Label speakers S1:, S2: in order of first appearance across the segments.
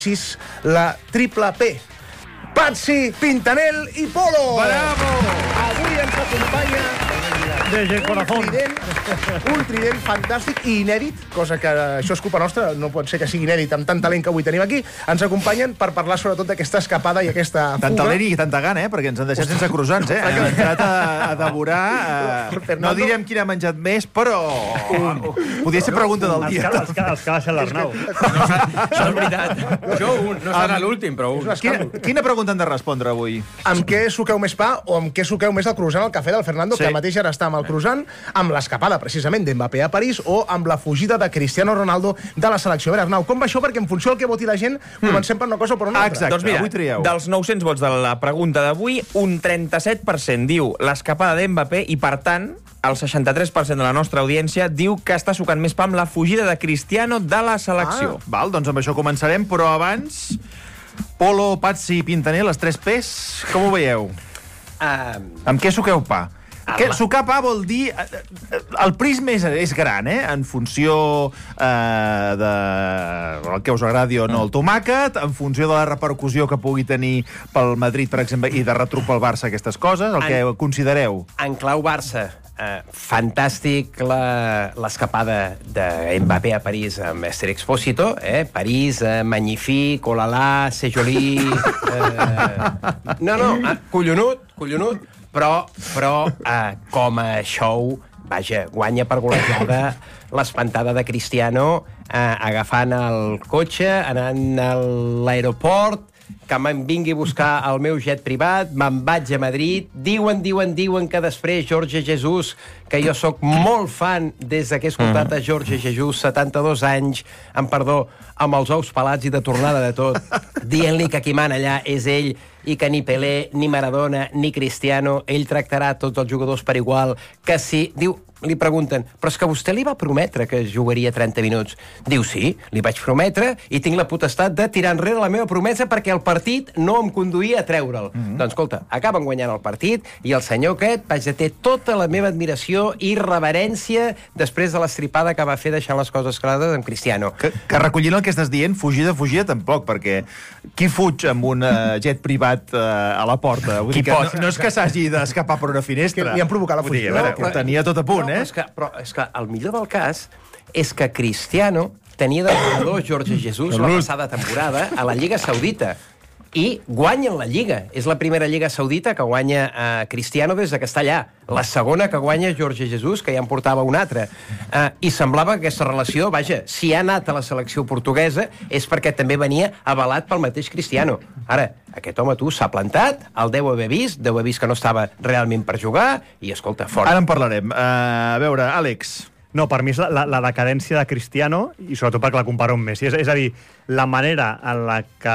S1: la triple P. Patxi, Pintanel i Polo!
S2: Bravo!
S1: Avui ens acompanya
S3: Desde el corazón.
S1: un trident fantàstic i inèdit, cosa que això és culpa nostra, no pot ser que sigui inèdit amb tant talent que avui tenim aquí. Ens acompanyen per parlar sobretot d'aquesta escapada i aquesta fuga.
S2: Tant talent i tanta gana, perquè ens han deixat sense croissants, Hem entrat a devorar... No direm quin ha menjat més, però... Podria ser pregunta del dia.
S3: Els que va ser l'Arnau.
S4: Això és veritat. Jo no serà l'últim, però un.
S2: Quina pregunta han de respondre avui?
S1: Amb què suqueu més pa o amb què suqueu més el croissant al cafè del Fernando, que mateix ara està amb el croissant, amb l'escapada, precisament, d'Mbappé a París o amb la fugida de Cristiano Ronaldo de la selecció. A veure, Arnau, com va això? Perquè en funció del que voti la gent, comencem per una cosa o per una altra.
S2: Exacte,
S4: Doncs mira,
S2: avui trieu.
S4: dels 900 vots de la pregunta d'avui, un 37% diu l'escapada d'Mbappé i, per tant, el 63% de la nostra audiència diu que està sucant més pa amb la fugida de Cristiano de la selecció.
S2: Val, doncs amb això començarem, però abans... Polo, Patxi i Pintanel, les 3 P's, com ho veieu? Amb què suqueu pa? Sucar pa vol dir... El prisma és gran, en funció de el que us agradi o no el tomàquet, en funció de la repercussió que pugui tenir pel Madrid, per exemple, i de retruc pel Barça, aquestes coses, el que considereu.
S5: En clau Barça, fantàstic l'escapada de Mbappé a París amb Esther Expósito, París, magnífic, oh la la, c'est joli... collonut, però com a show, vaja, guanya per golejada l'espantada de Cristiano agafant el cotxe, anant a l'aeroport, que me'n vingui a buscar el meu jet privat, me'n vaig a Madrid, diuen que després Jorge Jesus, que jo sóc molt fan des que he escoltat a Jorge Jesus, 72 anys, amb perdó, amb els ous pelats i de tornada de tot, dient-li que qui mana allà és ell i que ni Pelé, ni Maradona, ni Cristiano, ell tractarà tots els jugadors per igual, que si... Diu, li pregunten, però és que vostè li va prometre que jugaria 30 minuts. Diu, sí, li vaig prometre i tinc la potestat de tirar enrere la meva promesa perquè el partit no em conduïa a treure'l. Doncs, escolta, acaben guanyant el partit i el senyor aquest, vaja, té tota la meva admiració i reverència després de l'estripada que va fer deixant les coses clares amb Cristiano.
S2: Que recollint el que estàs dient, fugida tampoc, perquè qui fuig amb un jet privat a la porta? Vull dir que no és que s'hagi d'escapar per una finestra.
S1: Li han provocat la fugida.
S2: Ho tenia tot a punt,
S5: Però és que el millor del cas és que Cristiano tenia d'entrenador Jorge Jesus la passada temporada a la Lliga Saudita i guanyen la Lliga. És la primera Lliga Saudita que guanya Cristiano des que està allà. La segona que guanya Jorge Jesus, que ja en portava una altra. I semblava que aquesta relació, vaja, si ha anat a la selecció portuguesa és perquè també venia avalat pel mateix Cristiano. Ara, aquest home, tu, s'ha plantat, el deu haver vist que no estava realment per jugar, i, escolta, fora.
S2: Ara en parlarem. A veure, Àlex...
S3: No, per mi és la decadència de Cristiano, i sobretot perquè la comparo amb Messi. És a dir, la manera en la que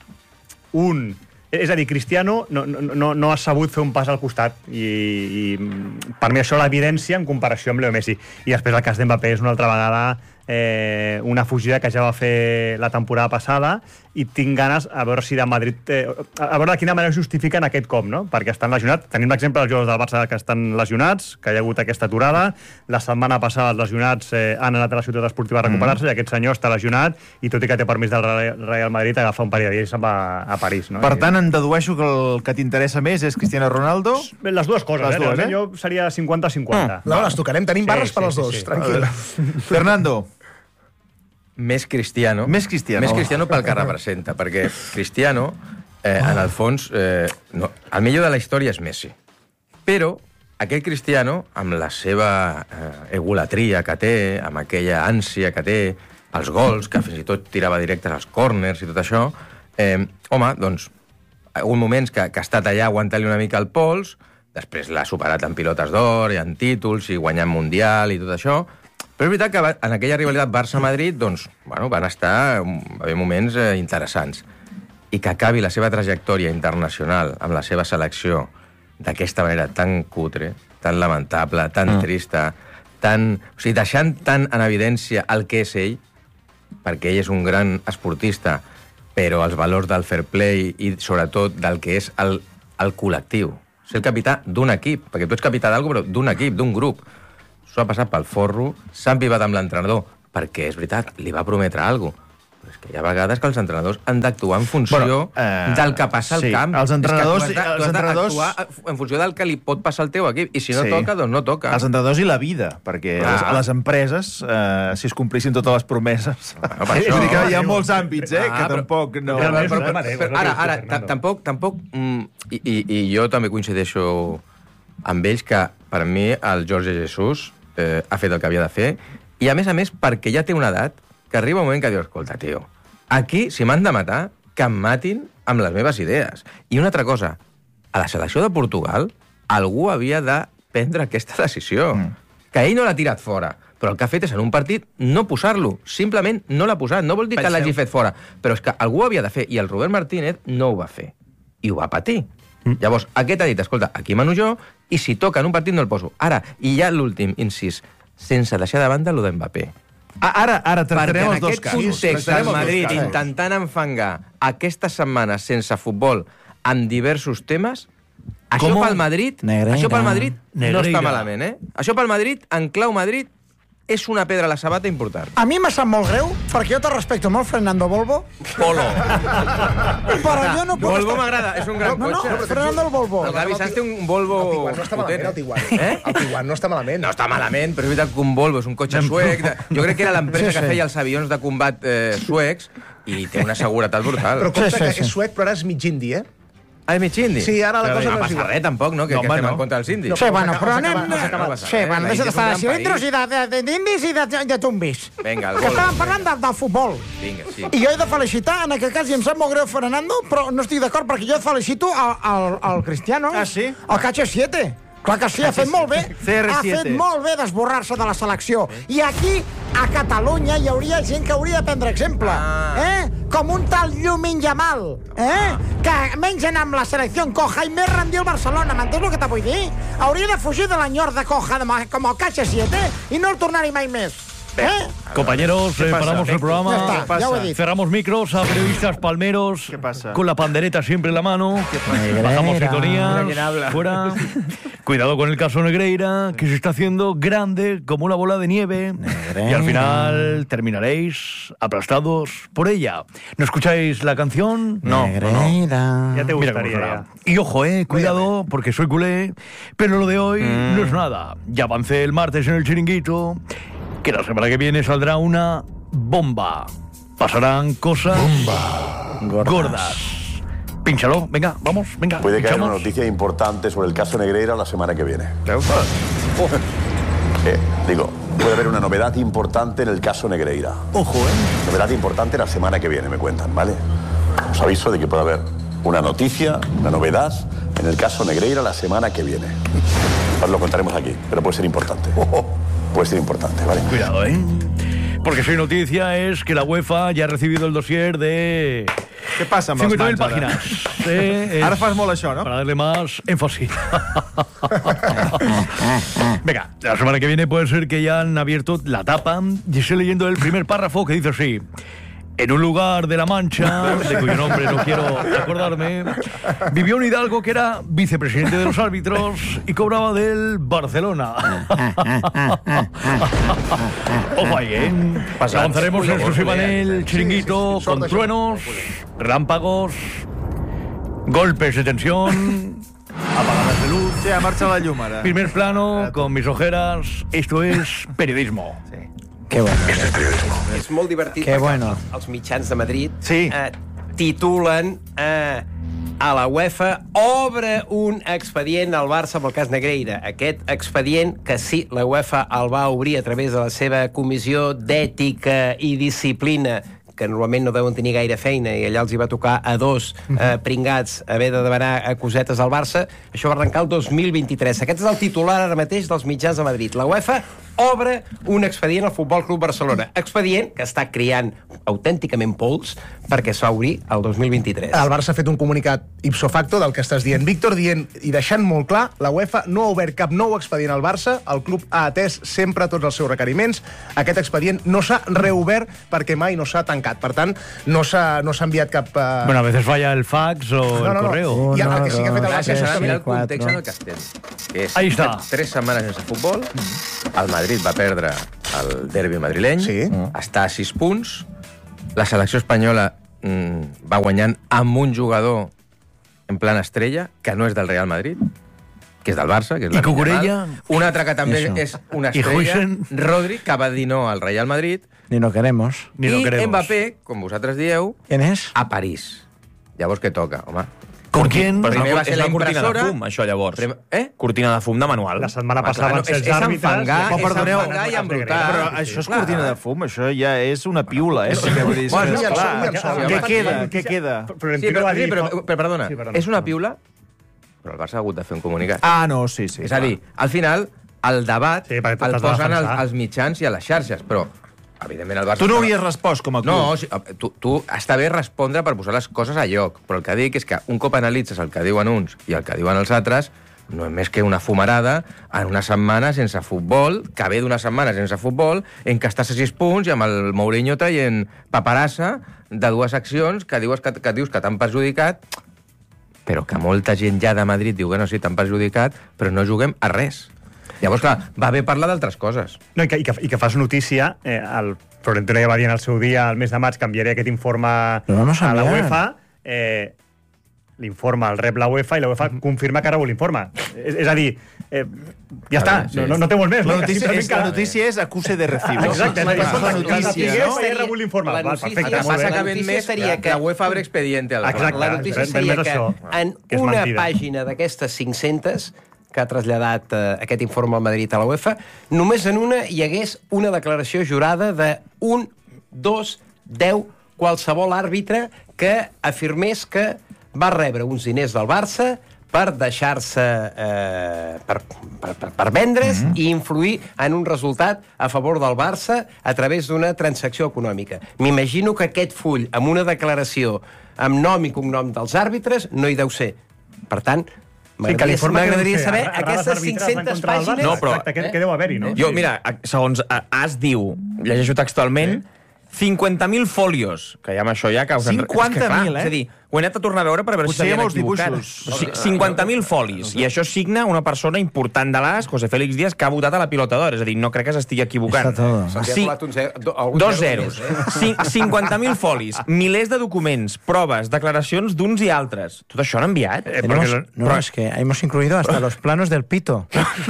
S3: és a dir, Cristiano no ha sabut fer un pas al costat i per mi això l'evidència en comparació amb Leo Messi. I després el cas d'Mbappé és una altra vegada una fugida que ja va fer la temporada passada i tinc ganes a veure si de Madrid a veure de quina manera justifiquen aquest cop, no? Perquè estan lesionats. Tenim l'exemple dels jugadors del Barça que estan lesionats, que hi ha hagut aquesta aturada. La setmana passada els lesionats han anat a la ciutat esportiva a recuperar-se i aquest senyor està lesionat i tot i que té permís del Real Madrid agafa un parell de dies i se'n va a París, no?
S2: Per tant, en dedueixo que el que t'interessa més és Cristiano Ronaldo?
S3: Les dues coses, jo seria 50-50.
S1: Les tocarem, tenim barres per als dos, tranquil.
S2: Fernando.
S4: Més Cristiano.
S2: Més Cristiano
S4: pel que representa, perquè Cristiano, en el fons, el millor de la història és Messi. Però aquell Cristiano, amb la seva egolatria que té, amb aquella ànsia que té, els gols, que fins i tot tirava directes als córners i tot això, home, doncs, un moments que ha estat allà aguantant-li una mica el pols, després l'ha superat en pilotes d'or i en títols i guanyant Mundial i tot això. Però és veritat que en aquella rivalitat Barça-Madrid doncs, bueno, va haver moments interessants. I que acabi la seva trajectòria internacional amb la seva selecció d'aquesta manera tan cutre, tan lamentable, tan trista, o sigui, deixant tan en evidència el que és ell, perquè ell és un gran esportista, però els valors del fair play i sobretot del que és el col·lectiu. Ser el capità d'un equip, perquè tu ets capità d'algú, però d'un equip, d'un grup. S'ho ha passat pel forro, s'ha empivat amb l'entrenador, perquè, és veritat, li va prometre alguna cosa. Però és que hi ha vegades que els entrenadors han d'actuar en funció del que passa al camp.
S2: Els entrenadors...
S4: És que tu has d'actuar en funció del que li pot passar al teu equip, i si no toca, doncs no toca.
S2: Els entrenadors i la vida, perquè a les empreses, si es complissin totes les promeses... És a dir, que hi ha molts àmbits, que tampoc...
S4: Ara, tampoc... I jo també coincideixo amb ells que, per mi, el Jorge Jesus ha fet el que havia de fer, i a més, perquè ja té una edat que arriba un moment que diu, escolta, tio, aquí, si m'han de matar, que em matin amb les meves idees. I una altra cosa, a la selecció de Portugal, algú havia de prendre aquesta decisió. Que ell no l'ha tirat fora, però el que ha fet és en un partit no posar-lo. Simplement no l'ha posat. No vol dir que l'hagi fet fora, però és que algú ho havia de fer, i el Robert Martínez no ho va fer. I ho va patir. Llavors, aquest ha dit, escolta, aquí mano jo, i si toca en un partit no el poso. Ara, i ja l'últim, incís, sense deixar de banda lo d'Mbappé.
S2: Ara tractarem els dos casos.
S4: Perquè en aquest context del Madrid intentant enfangar aquestes setmanes sense futbol amb diversos temes, això pel Madrid no està malament, Això pel Madrid, en clau Madrid, és una pedra a la sabata important.
S6: A mi m'ha sap molt greu, perquè jo te respecto molt, Fernando Volvo.
S4: Polo.
S6: Però jo no puc...
S4: Volvo m'agrada, és un gran cotxe.
S6: No, Fernando el Volvo.
S4: El Gavi Sanz té un Volvo...
S1: El Tiguan no està malament, el Tiguan. El Tiguan no està malament.
S4: No està malament, però és veritat que un Volvo és un cotxe suec. Jo crec que era l'empresa que feia els avions de combat suecs i té una seguretat brutal.
S1: Però compte que és suec, però ara és mig indi,
S4: Ah, és mig indi?
S1: Sí, ara la cosa
S4: no passa res, tampoc, no? Que estem en contra dels indis.
S6: Sí, bueno, però anem... Sí, bueno, deixa d'estar de cilindros i d'indis i de tumbis.
S4: Vinga, el
S6: que
S4: gol.
S6: estàvem parlant del futbol.
S4: Vinga, sí.
S6: I jo he de felicitar, en aquest cas, i em sap molt greu, Fernando, però no estic d'acord, perquè jo felicito al Cristiano.
S2: Ah, sí?
S6: El KH7. Clar que sí, ha fet molt bé.
S2: CR7.
S6: Ha fet molt bé d'esborrar-se de la selecció. I aquí, a Catalunya, hi hauria gent que hauria de prendre exemple. Com un tal Llamin Yamal, que mengen amb la selecció en Coja i més rendir el Barcelona. M'entens el que te vull dir? Hauria de fugir de l'enyor de Coja com el KH7 i no el tornar-hi mai més.
S7: Compañeros, paramos el programa.
S6: Ya está, ya lo he dicho.
S7: Cerramos micros a periodistas palmeros.
S2: ¿Qué pasa?
S7: Con la pandereta siempre en la mano. Bajamos sintonías. Fuera. Cuidado con el caso Negreira, que se está haciendo grande como una bola de nieve. Y al final terminaréis aplastados por ella. ¿No escucháis la canción?
S2: No.
S3: Ya te
S7: Mira
S3: gustaría.
S7: cómo suena. Y ojo, cuidado, porque soy culé. Pero lo de hoy no es nada. Ya avancé el martes en el chiringuito, que la semana que viene saldrá una bomba. Pasarán cosas gordas. Pínchalo, venga, vamos, venga.
S8: Puede caer una
S7: pinchamos.
S8: noticia importante sobre el caso Negreira la semana que viene. Puede haber una novedad importante en el caso Negreira.
S7: Ojo,
S8: Novedad importante la semana que viene, me cuentan, ¿vale? Os aviso de que puede haber una noticia, una novedad en el caso Negreira la semana que viene. Os lo contaremos aquí, pero puede ser importante. Puede ser importante, ¿vale?
S7: Cuidado, Porque si noticia es que la UEFA ya ha recibido el dossier de...
S2: Què passa amb els
S7: 50.000
S2: mans, ara?
S7: páginas.
S2: Ara fas molt això, no?
S7: Para darle más énfasis. Venga, la semana que viene puede ser que ya han abierto la tapa y estoy leyendo el primer párrafo que dice así: en un lugar de La Mancha, de cuyo nombre no quiero acordarme, vivió un hidalgo que era vicepresidente de los árbitros y cobraba del Barcelona. Ojo ahí, Avanzaremos en exclusiva en el chiringuito con truenos, relámpagos, golpes de tensión, apagadas de luz.
S2: Sí, marxa la llum, ara.
S7: Primer plano, con mis ojeras. Esto es periodismo.
S6: Que bueno.
S5: És molt divertit
S6: Que
S5: perquè
S6: bueno.
S5: els mitjans de Madrid
S2: Sí.
S5: titulen a la UEFA obre un expedient al Barça amb el cas Negreira. Aquest expedient que sí, la UEFA el va obrir a través de la seva comissió d'ètica i disciplina, que normalment no deuen tenir gaire feina, i allà els hi va tocar a dos pringats haver de demanar cosetes al Barça. Això va arrencar el 2023. Aquest és el titular ara mateix dels mitjans de Madrid. La UEFA obre un expedient al Futbol Club Barcelona. Expedient que està criant autènticament pols perquè es va obrir el 2023.
S1: El Barça ha fet un comunicat ipso facto del que estàs dient, Víctor, dient i deixant molt clar, la UEFA no ha obert cap nou expedient al Barça, el club ha atès sempre tots els seus requeriments, aquest expedient no s'ha reobert perquè mai no s'ha tancat, per tant, no s'ha enviat cap...
S7: Bueno, a veces falla el fax o el correo.
S1: I el que sí que ha fet el Barça és
S4: Gràcies a mirar el
S6: quatre.
S4: context en el que estem. Que és
S7: Ahí està.
S4: 3 setmanes sense futbol, el Madrid va perdre el derbi madrileny,
S1: Sí.
S4: està a 6 punts, la selecció espanyola va guanyant amb un jugador en plan estrella, que no és del Real Madrid, que és del Barça, que és Lamine Yamal. Un altre que també és una estrella, Rodri, que va dir no al Real Madrid.
S6: Ni lo queremos.
S4: I Mbappé, com vosaltres dieu, a París. Llavors què toca, home?
S9: Com quién? Primer va ser la cortina de fum, això, llavors. Cortina de fum de manual.
S3: La setmana passada van ser els àrbitres.
S4: És enfangar i embrutar.
S2: Però això és cortina de fum, això ja és una piula, eh? Què queda?
S4: Però, perdona, és una piula, però el Barça ha hagut de fer un comunicat.
S2: Ah, no, sí.
S4: És a dir, al final, el debat el posen als mitjans i a les xarxes, però evidentment el Barça...
S2: Tu no hauries respost com a club.
S4: No, tu està bé respondre per posar les coses a lloc, però el que dic és que un cop analitzes el que diuen uns i el que diuen els altres, no és més que una fumarada en una setmana sense futbol, que ve d'una setmana sense futbol, en què estàs a 6 punts i amb el Mourinho traient paperassa de 2 accions que dius que t'han perjudicat, però que molta gent ja de Madrid diu que no, sí, t'han perjudicat, però no juguem a res. Llavors, clar, va bé parlar d'altres coses.
S3: No, i que fas notícia, el Florentino ja va dir en el seu dia, al mes de maig, canviaré aquest informe a la UEFA, l'informe el rep la UEFA i la UEFA confirma que ha rebut l'informe. És a dir, ja està, no té molt més.
S2: La notícia és acuse de recibo.
S3: Exacte,
S2: la notícia, no?
S3: Ha rebut l'informe.
S4: El que passa que ben més seria que la UEFA abre expediente.
S5: La notícia seria que en una pàgina d'aquestes 500 que ha traslladat aquest informe al Madrid a la UEFA, només en una hi hagués una declaració jurada de 1, 2, 10, qualsevol àrbitre que afirmés que va rebre uns diners del Barça per deixar-se per vendre's i influir en un resultat a favor del Barça a través d'una transacció econòmica. M'imagino que aquest full, amb una declaració amb nom i cognom dels àrbitres, no hi deu ser. Per tant, m'agradaria saber aquestes 500 pàgines...
S3: No, però què deu haver-hi, no?
S9: Jo, mira, segons AS diu, llegeixo textualment, 50.000 folios, que ja amb això ja causen...
S2: 50.000,
S9: És a dir, ho he anat a tornar a veure per veure si s'havien equivocat. 50.000 folis. I això signa una persona important de l'AS, José Félix Díaz, que ha votat a la pilota d'or. És a dir, no crec que s'estigui equivocant. 2 zeros. 50.000 folis, milers de documents, proves, declaracions d'uns i altres. Tot això han enviat?
S6: No, es que hemos incluido hasta los planos del pito.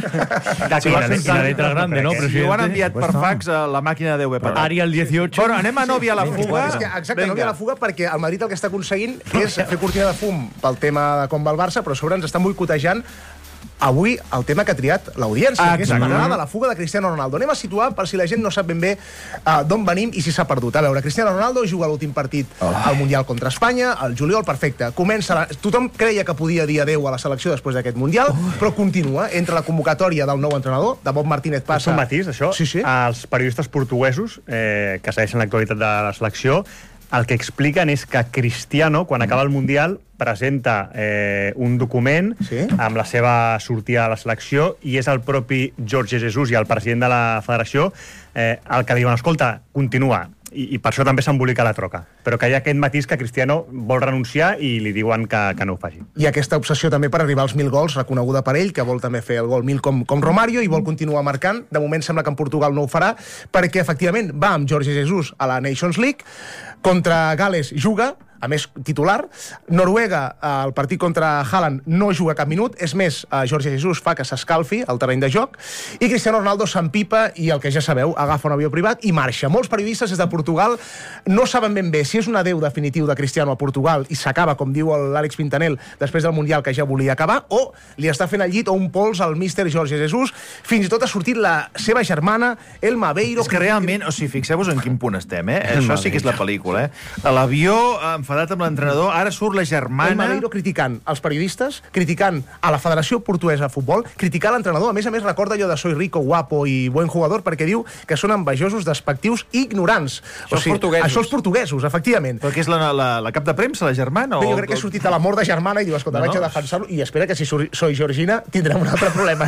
S7: Y la letra grande, ¿no, presidente?
S2: Ho han enviat per fax a la màquina de DVP.
S7: Arial 18.
S2: Bueno, anem a Nòvia a la fuga.
S1: Exacte, Nòvia a la fuga, perquè el Madrid el que està aconseguint és fer cortina de fum pel tema de com va el Barça, però a sobre ens estan boicotejant avui el tema que ha triat l'audiència, que és parlar de la fuga de Cristiano Ronaldo. Anem a situar, per si la gent no sap ben bé d'on venim i si s'ha perdut. A veure, Cristiano Ronaldo juga l'últim partit al Mundial contra Espanya, al juliol, perfecte. Tothom creia que podia dir adeu a la selecció després d'aquest Mundial, però continua. Entre la convocatòria del nou entrenador, de Bob Martínez passa...
S3: És un matís, això. Els periodistes portuguesos que segueixen l'actualitat de la selecció, el que expliquen és que Cristiano, quan acaba el Mundial, presenta un document amb la seva sortida a la selecció i és el propi Jorge Jesus i el president de la federació el que diuen, escolta, continua. I per això també s'embolica la troca. Però que hi ha aquest matís que Cristiano vol renunciar i li diuen que no ho faci.
S1: I aquesta obsessió també per arribar als 1.000 gols, reconeguda per ell, que vol també fer el gol 1.000 com Romario i vol continuar marcant. De moment sembla que en Portugal no ho farà, perquè efectivament va amb Jorge Jesus a la Nations League, contra Gales juga, a més titular. Noruega, el partit contra Haaland, no juga cap minut. És més, Jorge Jesus fa que s'escalfi al terreny de joc. I Cristiano Ronaldo s'empipa i, el que ja sabeu, agafa un avió privat i marxa. Molts periodistes des de Portugal no saben ben bé si és un adeu definitiu de Cristiano a Portugal i s'acaba, com diu l'Àlex Pintanel, després del Mundial que ja volia acabar, o li està fent el llit o un pols al míster Jorge Jesus. Fins i tot ha sortit la seva germana, el Maveiro...
S2: És que realment, o sigui, fixeu-vos en quin punt estem, Això sí que és la pel·lícula, A l'avió, enfadat amb l'entrenador, ara surt la germana...
S1: El Maveiro criticant els periodistes, criticant a la Federació Portuguesa de Futbol, criticant l'entrenador. A més, recorda allò de soy rico, guapo i buen jugador, perquè diu que són envejosos, despectius i ignorants. Això els portuguesos, efectivament.
S2: Però què és la cap de premsa, la germana?
S1: Jo crec que ha sortit a la mort de germana i diu, escolta, vaig a defensar-lo, i espera que si soy Georgina tindrem un altre problema,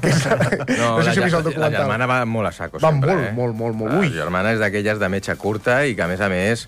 S4: No sé si he vist el documental. La germana va molt a saco, sempre.
S1: Va molt.
S4: La germana és d'aquelles de metxa curta i que, a més,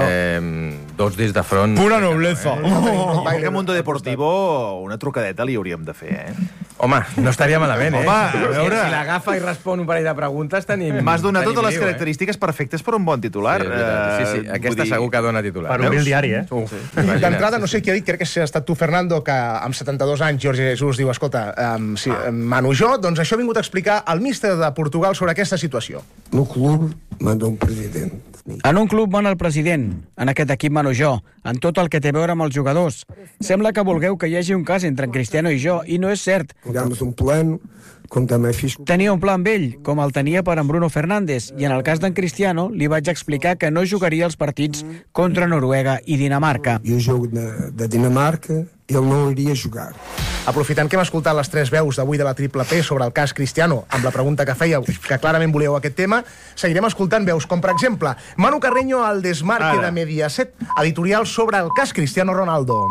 S4: dos dits de front...
S7: Pura nobleza.
S2: Que Mundo Deportivo una trucadeta li hauríem de fer,
S4: Home, no estaria malament,
S2: Home, a veure...
S4: Si l'agafa i respon un parell de preguntes, tenim...
S2: M'has donat totes les característiques perfectes per un bon titular.
S4: Sí, aquesta segur que dona titular.
S3: Per obrir el diari,
S1: D'entrada, no sé qui ha dit, crec que ha estat tu, Fernando, que amb 72 anys Jorge Jesus diu, escolta, mano jo, doncs això ha vingut a explicar el míster de Portugal sobre aquesta situació.
S10: No club manda un president.
S11: En un club mana el president, en aquest equip mano jo, en tot el que té a veure amb els jugadors. Sembla que vulgueu que hi hagi un cas entre en Cristiano i jo, i no és cert.
S10: Tivemos un plano, com també fiz...
S11: Tenia un pla amb ell, com el tenia per en Bruno Fernández, i en el cas d'en Cristiano li vaig explicar que no jugaria els partits contra Noruega i Dinamarca.
S10: I el joc de Dinamarca, ell no iria jugar.
S1: Aprofitant que hem escoltat les tres veus d'avui de la Triple P sobre el cas Cristiano, amb la pregunta que fèieu, que clarament voleu aquest tema, seguirem escoltant veus com, per exemple, Manu Carreño al Desmarque de Mediaset, editorial sobre el cas Cristiano Ronaldo.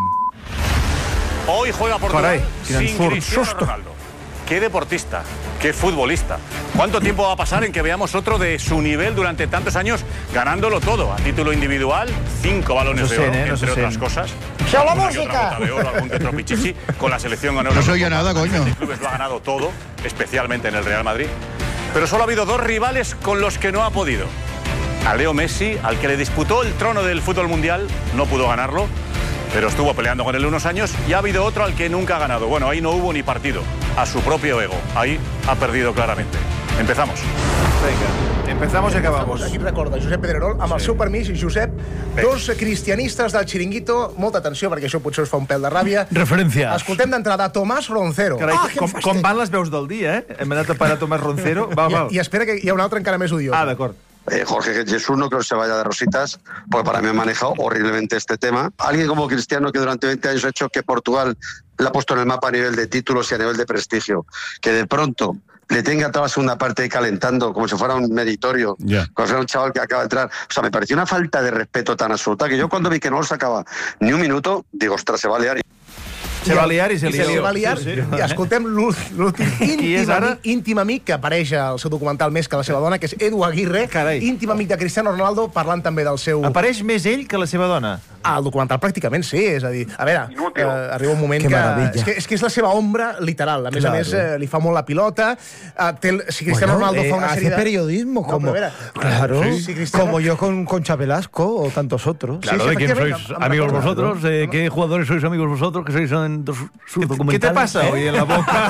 S12: Hoy juega Portugal sin Cristiano Ronaldo. Qué deportista, qué futbolista. ¿Cuánto tiempo va a pasar en que veamos otro de su nivel durante tantos años ganándolo todo? A título individual, 5 balones de oro, entre otras cosas.
S6: ¡Chao la música!
S12: De oro, algún que otro pichichi. Con la selección ganó.
S7: No se oye nada, coño.
S12: Los clubes lo ha ganado todo, especialmente en el Real Madrid. Pero solo ha habido 2 rivales con los que no ha podido. A Leo Messi, al que le disputó el trono del fútbol mundial, no pudo ganarlo, pero estuvo peleando con él unos años, y ha habido otro al que nunca ha ganado. Bueno, ahí no hubo ni partido, a su propio ego. Ahí ha perdido claramente. Empezamos.
S2: Vinga, empezamos y acabamos.
S1: Aquí recorda Josep Pedrerol, amb el seu permís, Josep, dos cristianistes del Chiringuito, molta atenció perquè això potser us fa un pèl de ràbia.
S7: Referencias.
S1: Escoltem d'entrada Tomàs Roncero.
S2: Carai, com van les veus del dia, eh? Hem anat a parar Tomàs Roncero. Val.
S1: I espera que hi ha un altre encara més odiós.
S2: D'acord.
S13: Jorge Jesús no creo que se vaya de rositas, porque para mí ha manejado horriblemente este tema. Alguien como Cristiano, que durante 20 años ha hecho que Portugal le ha puesto en el mapa a nivel de títulos y a nivel de prestigio, que de pronto le tenga toda la segunda parte calentando como si fuera un meritorio, como si fuera un chaval que acaba de entrar. O sea, me pareció una falta de respeto tan absoluta que yo cuando vi que no lo sacaba ni un minuto, digo, ostras, se va a liar.
S2: Se va liar i se
S1: liar. I escoltem l'últim íntim amic que apareix al seu documental més que la seva dona, que és Edu Aguirre, íntim amic de Cristiano Ronaldo, parlant també del seu...
S2: Apareix més ell que la seva dona?
S1: Al documental pràcticament sí, és a dir, a veure, arriba un moment que... És que és la seva ombra literal, a més, li fa molt la pilota, si Cristiano Ronaldo fa una sèrie de...
S6: Hace periodismo, como... Claro, como yo con Concha Velasco o tantos otros.
S7: Claro, ¿de quién sois amigos vosotros? ¿De qué jugadores sois amigos vosotros que sois en sus documentales?
S2: ¿Qué te pasa hoy en la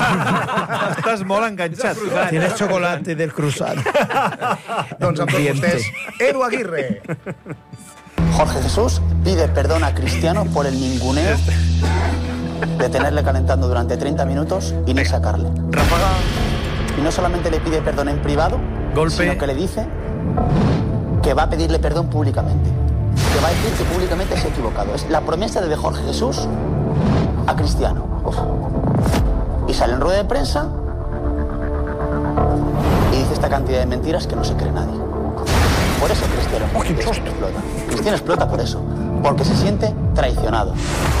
S2: boca? Estás molt enganxat.
S6: Tienes chocolate del cruzado.
S1: Doncs amb tots vostès, Edu Aguirre.
S14: Jorge Jesús pide perdón a Cristiano por el ninguneo de tenerle calentando durante 30 minutos y no sacarle. Y no solamente le pide perdón en privado, sino que le dice que va a pedirle perdón públicamente. Que va a decir que públicamente se ha equivocado. Es la promesa de Jorge Jesús a Cristiano. Y sale en rueda de prensa y dice esta cantidad de mentiras que no se cree nadie. Por eso Cristiano explota. Cristiano explota por eso, porque se siente traicionado.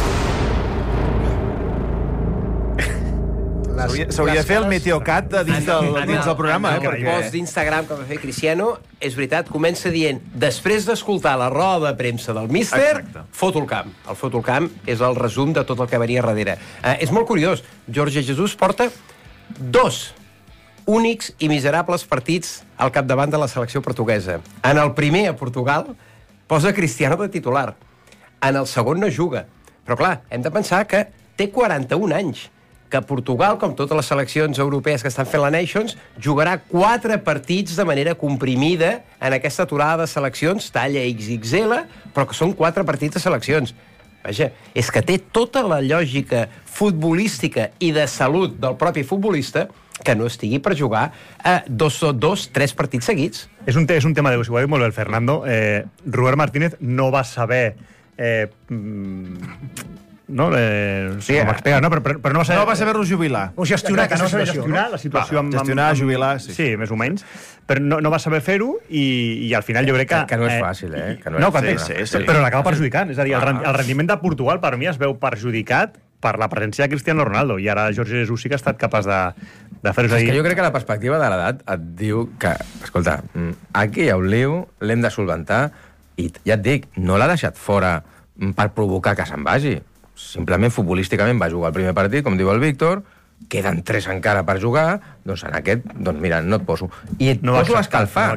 S2: S'hauria de fer el Meteocat dins del programa.
S5: El post d'Instagram que va fer Cristiano, és veritat, comença dient, després d'escoltar la roda de premsa del míster, foto el camp. El foto el camp és el resum de tot el que venia darrere. És molt curiós. Jorge Jesus porta 2 únics i miserables partits al capdavant de la selecció portuguesa. En el primer, a Portugal, posa Cristiano de titular. En el segon no juga. Però clar, hem de pensar que té 41 anys, que Portugal, com totes les seleccions europees que estan fent la Nations, jugarà 4 partits de manera comprimida en aquesta aturada de seleccions, talla XXL, però que són 4 partits de seleccions. Vaja, és que té tota la lògica futbolística i de salut del propi futbolista que no estigui per jugar 3 partits seguits.
S3: És un tema de... Si ho ha dit molt bé el Fernando, Robert Martínez no va saber... no? Sí, no, però no va saber...
S2: No va saber-lo jubilar.
S1: O gestionar
S3: aquesta situació. La situació
S2: gestionar, jubilar, sí.
S3: Sí, més o menys. Però no va saber fer-ho i al final jo crec que...
S4: Que no és fàcil, eh?
S3: Però l'acaba perjudicant. És a dir, el rendiment de Portugal per mi es veu perjudicat per la presència de Cristiano Ronaldo, i ara Jorge Jesus sí que ha estat capaç de fer-ho.
S4: És que jo crec que la perspectiva de l'edat et diu que, escolta, aquí hi ha un liu, l'hem de solventar, i ja et dic, no l'ha deixat fora per provocar que se'n vagi. Simplement, futbolísticament, va jugar el primer partit, com diu el Víctor, queden 3 encara per jugar, doncs en aquest, doncs mira, no et poso. I et poso a escalfar.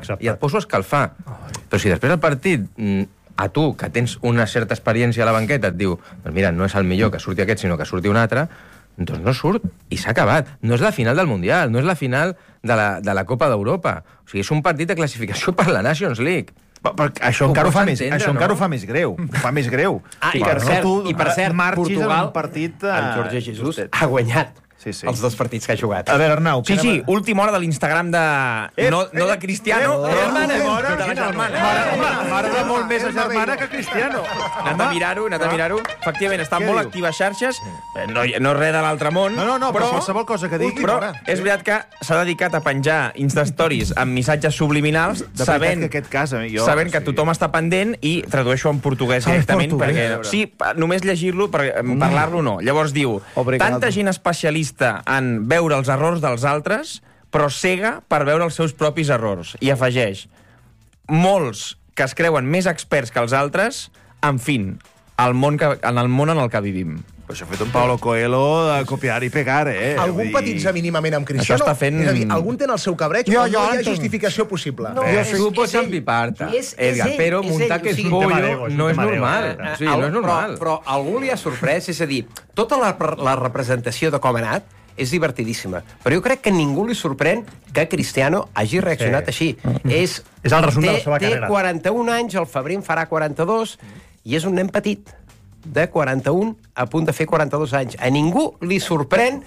S4: Però si després del partit, a tu, que tens una certa experiència a la banqueta, et diu, doncs mira, no és el millor que surti aquest, sinó que surti un altre, doncs no surt, i s'ha acabat. No és la final del Mundial, no és la final de la Copa d'Europa. O sigui, és un partit de classificació per la Nations League.
S2: Però això encara ho fa més greu. Ho fa més greu.
S5: I per cert, Portugal, amb Jorge Jesus, ha guanyat els 2 partits que ha jugat.
S2: A veure, Arnau...
S9: Sí, última hora de l'Instagram de... No de Cristiano, de la germana.
S2: M'agrada molt més a germana que Cristiano.
S9: Anat a mirar-ho. Efectivament, estan molt actives xarxes. No és res de l'altre món.
S2: No, però qualsevol cosa que digui...
S9: Però és veritat que s'ha dedicat a penjar Insta-stories amb missatges subliminals, sabent que tothom està pendent, i tradueixo en portuguès directament, perquè... Sí, només llegir-lo, parlar-lo no. Llavors diu, tanta gent especialista en veure els errors dels altres, però cega per veure els seus propis errors. I afegeix, molts que es creuen més experts que els altres, en fin, en el món en el que vivim.
S2: Però això ha fet un Paulo Coelho de copiar i pegar,
S1: Algun petitza mínimament amb Cristiano?
S9: Això està fent...
S1: És a dir, algun té en el seu cabreig, però no hi ha justificació possible.
S4: Tu pots empipar-te, Edgar, però muntar que és pollo no és normal. No és normal.
S5: Però algú li ha sorprès, és a dir, tota la representació de com ha anat és divertidíssima. Però jo crec que ningú li sorprèn que Cristiano hagi reaccionat així.
S3: És el resum de la seva carrera.
S5: Té 41 anys, al febrer en farà 42, i és un nen petit de 41 a punt de fer 42 anys. A ningú li sorprèn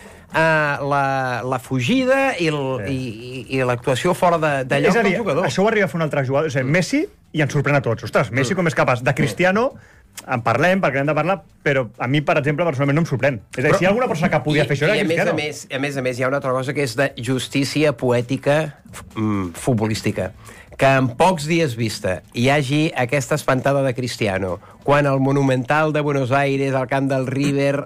S5: la fugida i l'actuació fora de lloc del jugador.
S3: Això ho arriba a fer un altre jugador. És a dir, Messi, i ens sorprèn a tots. Ostres, Messi com és capaç. De Cristiano en parlem, perquè hem de parlar, però a mi, per exemple, personalment no em sorprèn. És a dir, si hi ha alguna persona que podia fer això era Cristiano.
S5: A més a més, hi ha una altra cosa que és de justícia poètica futbolística. Que en pocs dies vista hi hagi aquesta espantada de Cristiano, quan el Monumental de Buenos Aires, al camp del River,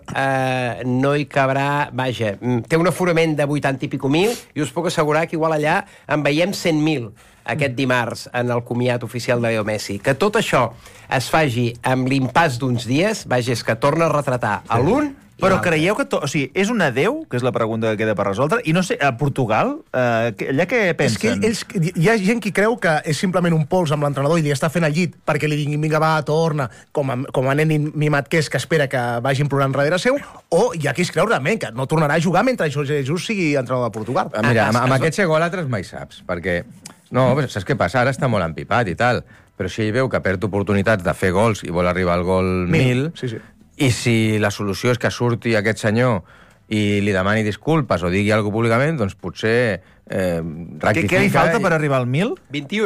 S5: no hi cabrà... Vaja, té un aforament de 80 i pico mil, i us puc assegurar que igual allà en veiem 100.000 aquest dimarts en el comiat oficial de Leo Messi. Que tot això es faci amb l'impàs d'uns dies, vaja, és que torna a retratar a l'un.
S2: Però creieu que... O sigui, és un adeu, que és la pregunta que queda per resoldre, i no sé, a Portugal, allà què pensen?
S1: És que hi ha gent que creu que és simplement un pols amb l'entrenador i li està fent el llit perquè li diguin, vinga, va, torna, com a nen mimat que és, que espera que vagin plorant darrere seu, o hi ha qui es creu realment que no tornarà a jugar mentre Jorge Jesus sigui entrenador de Portugal.
S4: Mira, amb aquest segon altres mai saps, perquè... No, saps què passa? Ara està molt empipat i tal, però si ell veu que perd oportunitats de fer gols i vol arribar al gol 1000...
S1: Sí.
S4: I si la solució és que surti aquest senyor i li demani disculpes o digui alguna cosa públicament, doncs potser rectifica...
S2: Què li falta per arribar al 1000?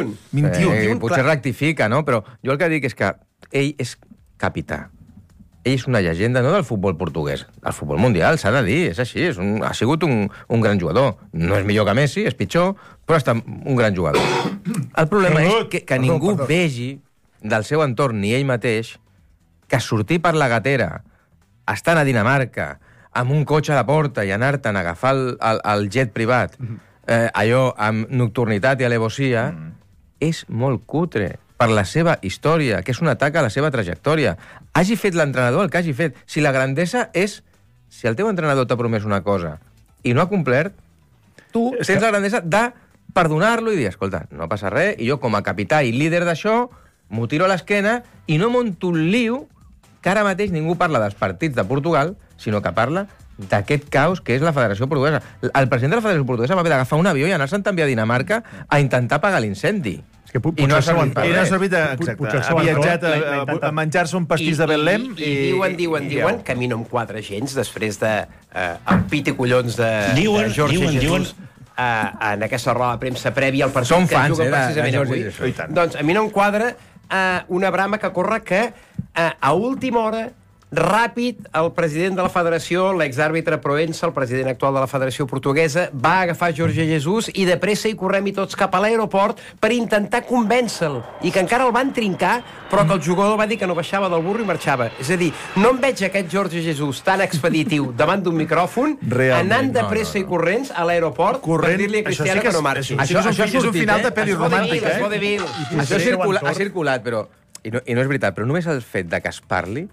S5: 21.
S4: Potser rectifica, no? Però jo el que dic és que ell és capità. Ell és una llegenda, no del futbol portuguès, del futbol mundial, s'ha de dir, és així, ha sigut un gran jugador. No és millor que Messi, és pitjor, però està un gran jugador. El problema és que ningú vegi del seu entorn, ni ell mateix, que sortir per la gatera, estant a Dinamarca, amb un cotxe a la porta i anar-te'n a agafar el jet privat, allò amb nocturnitat i alevosia, és molt cutre per la seva història, que és un atac a la seva trajectòria. Hagi fet l'entrenador el que hagi fet. Si la grandesa és... Si el teu entrenador t'ha promès una cosa i no ha complert, tu tens la grandesa de perdonar-lo i dir, escolta, no passa res, i jo com a capità i líder d'això m'ho tiro a l'esquena i no monto un lío que ara mateix ningú parla dels partits de Portugal, sinó que parla d'aquest caos que és la Federació Portuguesa. El president de la Federació Portuguesa va haver d'agafar un avió i anar-se'n també a Dinamarca a intentar apagar l'incendi. I no ha servit per res.
S2: Exacte. Ha viatjat a menjar-se un pastís de Betlem
S5: i diuen que a mi no em quadra gens després de el pit i collons de Jorge Jesus en aquesta roda de premsa prèvia al partit que juga precisament avui. Doncs a mi no em quadra una brama que corre que a última hora, ràpid, el president de la federació, l'exàrbitre Proença, el president actual de la Federació Portuguesa, va agafar Jorge Jesus i de pressa hi correm i tots cap a l'aeroport per intentar convèncer-lo. I que encara el van trincar, però que el jugador va dir que no baixava del burro i marxava. És a dir, no em veig aquest Jorge Jesus tan expeditiu davant d'un micròfon, anant de pressa i corrents a l'aeroport per dir-li a Cristiano que no marxi.
S2: Això és un final de pel·li romàntica.
S4: Això ha circulat, però... I no és veritat, però només el fet de que es parli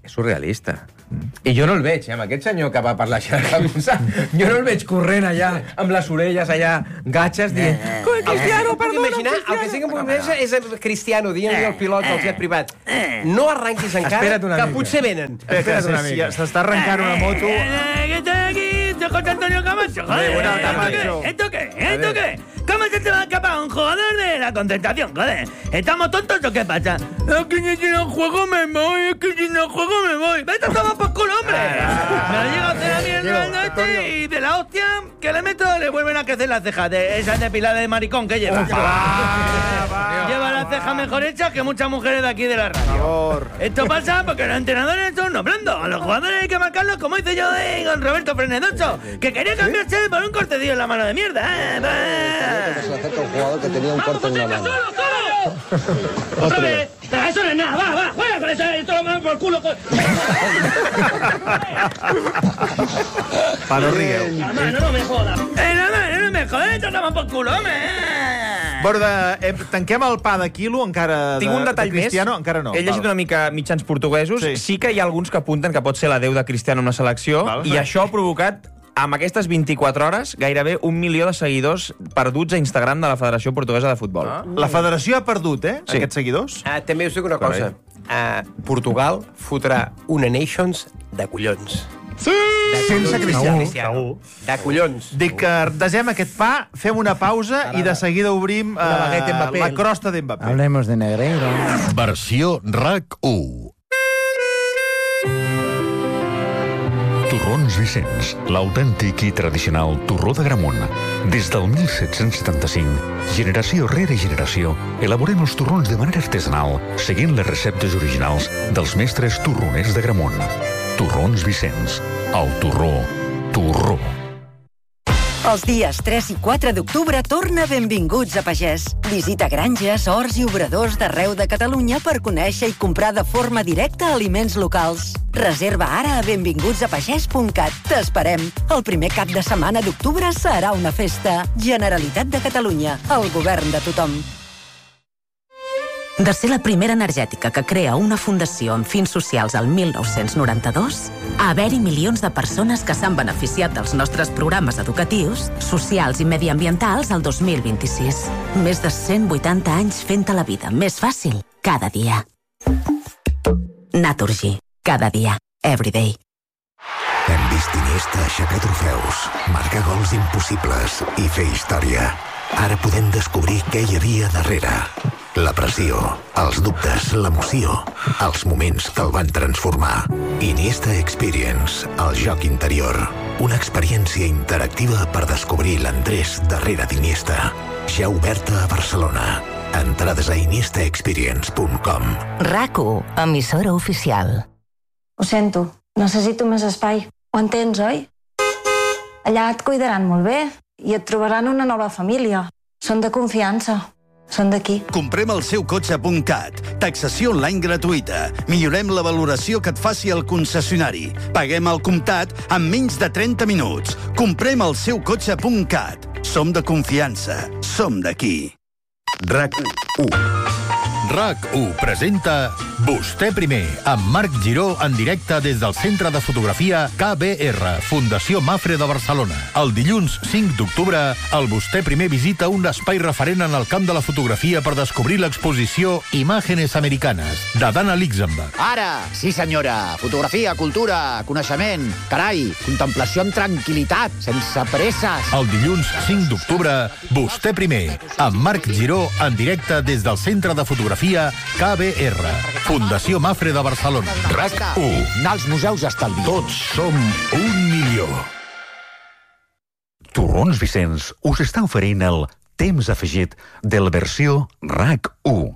S4: És surrealista. I jo no el veig, amb aquest senyor que va per la xarxa, jo no el veig corrent allà, amb les orelles allà, gatxes, dient Cristiano, perdona,
S5: Cristiano. El que sí que em puc imaginar és Cristiano dient-li al pilot del jet privat no arranquis encara, que potser venen.
S2: Espera't una mica. S'està arrencant una moto...
S7: José Antonio Camacho, joder. ¿Esto qué? ¿Cómo se te va a escapar un jugador de la concentración, joder? ¿Estamos tontos o qué pasa? Es que si no juego me voy. Vete a tomar por culo, hombre. Me ha llegado a hacer la mierda y de la hostia que le meto le vuelven a crecer las cejas de esas depiladas de maricón que lleva. Lleva las cejas mejor hechas que muchas mujeres de aquí de la radio. Esto pasa porque los entrenadores son unos blandos. A los jugadores hay que marcarlos como hice yo con Roberto Frenedoso, que quería cambiarse por un cortecillo en la mano de mierda.
S10: Se acerca un jugador que tenía un corte en la mano.
S7: ¡Otra vez! ¡Eso no es nada! ¡Va! ¡Juega con eso! ¡Esto lo mando por el culo!
S2: Va, no rigueu.
S7: Hermano, no me jodas. No me jodas! ¡Esto lo mando por el culo, home!
S2: Borda, tanquem el pa de quilo encara
S9: Tinc un detall
S2: de Cristiano?
S9: més.
S2: Encara no.
S9: He llegit una mica mitjans portuguesos. Sí que hi ha alguns que apunten que pot ser la 10 de Cristiano en una selecció, i això ha provocat, amb aquestes 24 hores, gairebé 1 milió de seguidors perduts a Instagram de la Federació Portuguesa de Futbol.
S2: La federació ha perdut, aquests seguidors?
S5: També us dic una cosa. Portugal fotrà una Nations de collons.
S2: Sí! Sense Cristiano.
S5: De collons.
S2: Dic que desem aquest pa, fem una pausa i de seguida obrim la crosta d'Mbappé.
S6: Hablemos de Negreira.
S15: Versió RAC1. Torrons Vicenç, l'autèntic i tradicional torró de Gramunt. Des del 1775, generació rere generació, elaborem els torrons de manera artesanal, seguint les receptes originals dels mestres torroners de Gramunt. Torrons Vicenç, el torró.
S16: Els dies 3 i 4 d'octubre torna Benvinguts a Pagès. Visita granges, horts i obradors d'arreu de Catalunya per conèixer i comprar de forma directa aliments locals. Reserva ara a benvingutsapagès.cat. T'esperem. El primer cap de setmana d'octubre serà una festa. Generalitat de Catalunya, el govern de tothom.
S17: De ser la primera energètica que crea una fundació amb fins socials al 1992, a haver-hi milions de persones que s'han beneficiat dels nostres programes educatius, socials i mediambientals al 2026. Més de 180 anys fent-te la vida més fàcil cada dia. Naturgy. Cada dia. Everyday.
S18: Hem vist Iniesta aixecar trofeus, marcar gols impossibles i fer història. Ara podem descobrir què hi havia darrere. La pressió, els dubtes, l'emoció, els moments que el van transformar. Iniesta Experience, el joc interior. Una experiència interactiva per descobrir l'Andrés darrere d'Iniesta. Ja oberta a Barcelona. Entrades a iniestaexperience.com.
S19: RAC1, emissora oficial.
S20: Ho sento, necessito més espai. Ho entens, oi? Allà et cuidaran molt bé i et trobaran una nova família. Són de confiança. Són d'aquí.
S21: Comprem el seu cotxe.cat. Taxació online gratuïta. Millorem la valoració que et faci el concessionari. Paguem al comptat en menys de 30 minuts. Comprem el seu cotxe.cat. Som de confiança. Som d'aquí.
S15: RAC1. RAC1 presenta Vostè primer, amb Marc Giró en directe des del Centre de Fotografia KBR, Fundació Mafre de Barcelona. El dilluns 5 d'octubre, el Vostè primer visita un espai referent en el camp de la fotografia per descobrir l'exposició Imágenes Americanes, de Dana Luxemburg.
S22: Ara, sí senyora, fotografia, cultura, coneixement, carai, contemplació amb tranquil·litat, sense presses.
S15: El dilluns 5 d'octubre, Vostè primer, amb Marc Giró en directe des del Centre de Fotografia KBR, Fundació Mafre de Barcelona. RAC1.
S22: Anar als museus estalvia.
S15: Tots som 1 milió. Torrons Vicenç us està oferint el temps afegit de la versió RAC1.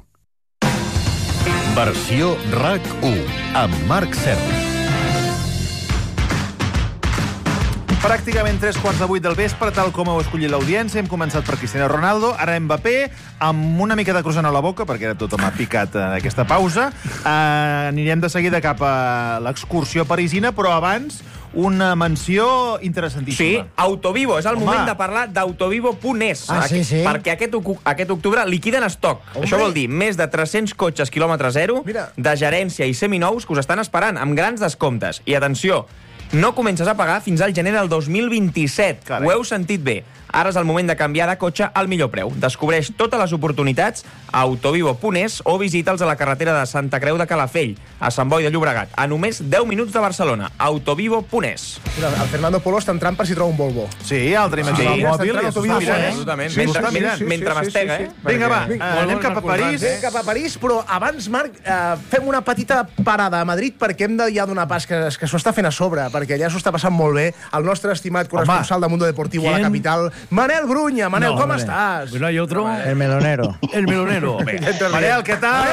S15: Versió RAC1 amb Marc Serra.
S2: Pràcticament 3:15 del vespre, tal com heu escollit l'audiència. Hem començat per Cristiano Ronaldo, ara Mbappé, amb una mica de croissant a la boca, perquè tothom ha picat en aquesta pausa. Anirem de seguida cap a l'excursió parisina, però abans una menció interessantíssima.
S9: Sí, Autovivo. És el moment de parlar d'Autovivo.es.
S6: Sí.
S9: Perquè aquest octubre liquiden estoc. Això vol dir més de 300 cotxes quilòmetre zero, de gerència i seminous que us estan esperant, amb grans descomptes. I atenció, no comences a pagar fins al gener del 2027. Carai. Ho heu sentit bé. Ara és el moment de canviar de cotxe al millor preu. Descobreix totes les oportunitats a Autovivo.es o visita'ls a la carretera de Santa Creu de Calafell, a Sant Boi de Llobregat, a només 10 minuts de Barcelona. Autovivo.es.
S1: El Fernando Polo està entrant per si troba un Volvo.
S2: Sí, el tenim aquí al mòbil.
S9: Mentre mastega, eh?
S2: Vinga, va, anem cap a París.
S1: Anem cap a París, però abans, Marc, fem una petita parada a Madrid perquè hem de ja donar pas que s'ho està fent a sobre, perquè allà s'ho està passant molt bé el nostre estimat corresponsal de Mundo Deportivo a la capital, Manel Bruña. Manel, ¿cómo estás?
S7: No hay otro.
S6: El melonero.
S7: El melonero.
S2: Manel, ¿qué tal?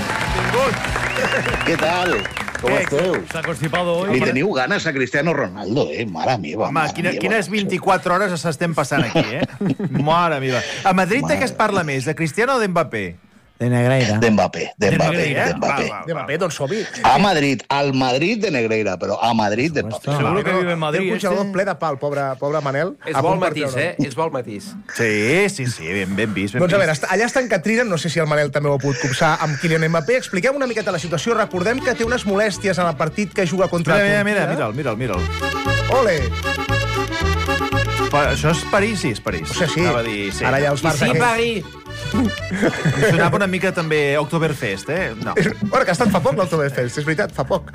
S8: ¿Qué tal? Com esteu?
S7: S'ha constipado hoy.
S8: Li teniu ganes a Cristiano Ronaldo, Mare meva.
S2: Home, quines 24 hores s'estem passant aquí, Mare meva. A Madrid de què es parla més, de Cristiano o d'Mbappé?
S6: De Negreira.
S8: D'Mbappé.
S1: D'Mbappé, doncs som-hi.
S8: A Madrid, al Madrid de Negreira, però a Madrid d'Mbappé.
S7: Seguro que vive en Madrid.
S1: Té el puigdemont ple de pal, pobre Manel.
S5: És vol matís, És vol matís.
S2: Sí, ben vist.
S1: Doncs a veure, allà està en Catrina, no sé si el Manel també ho ha pogut copsar amb Kylian Mbappé. Expliquem una miqueta la situació. Recordem que té unes molèsties en el partit que juga contra...
S2: Mira'l.
S1: Ole!
S2: Això és París, sí, és París.
S1: O sigui, sí. Ara ja els bars
S5: sí, París.
S2: Em sonava una mica també Oktoberfest, No.
S1: Bueno, que ha estat fa poc l'Oktoberfest, és veritat, fa poc.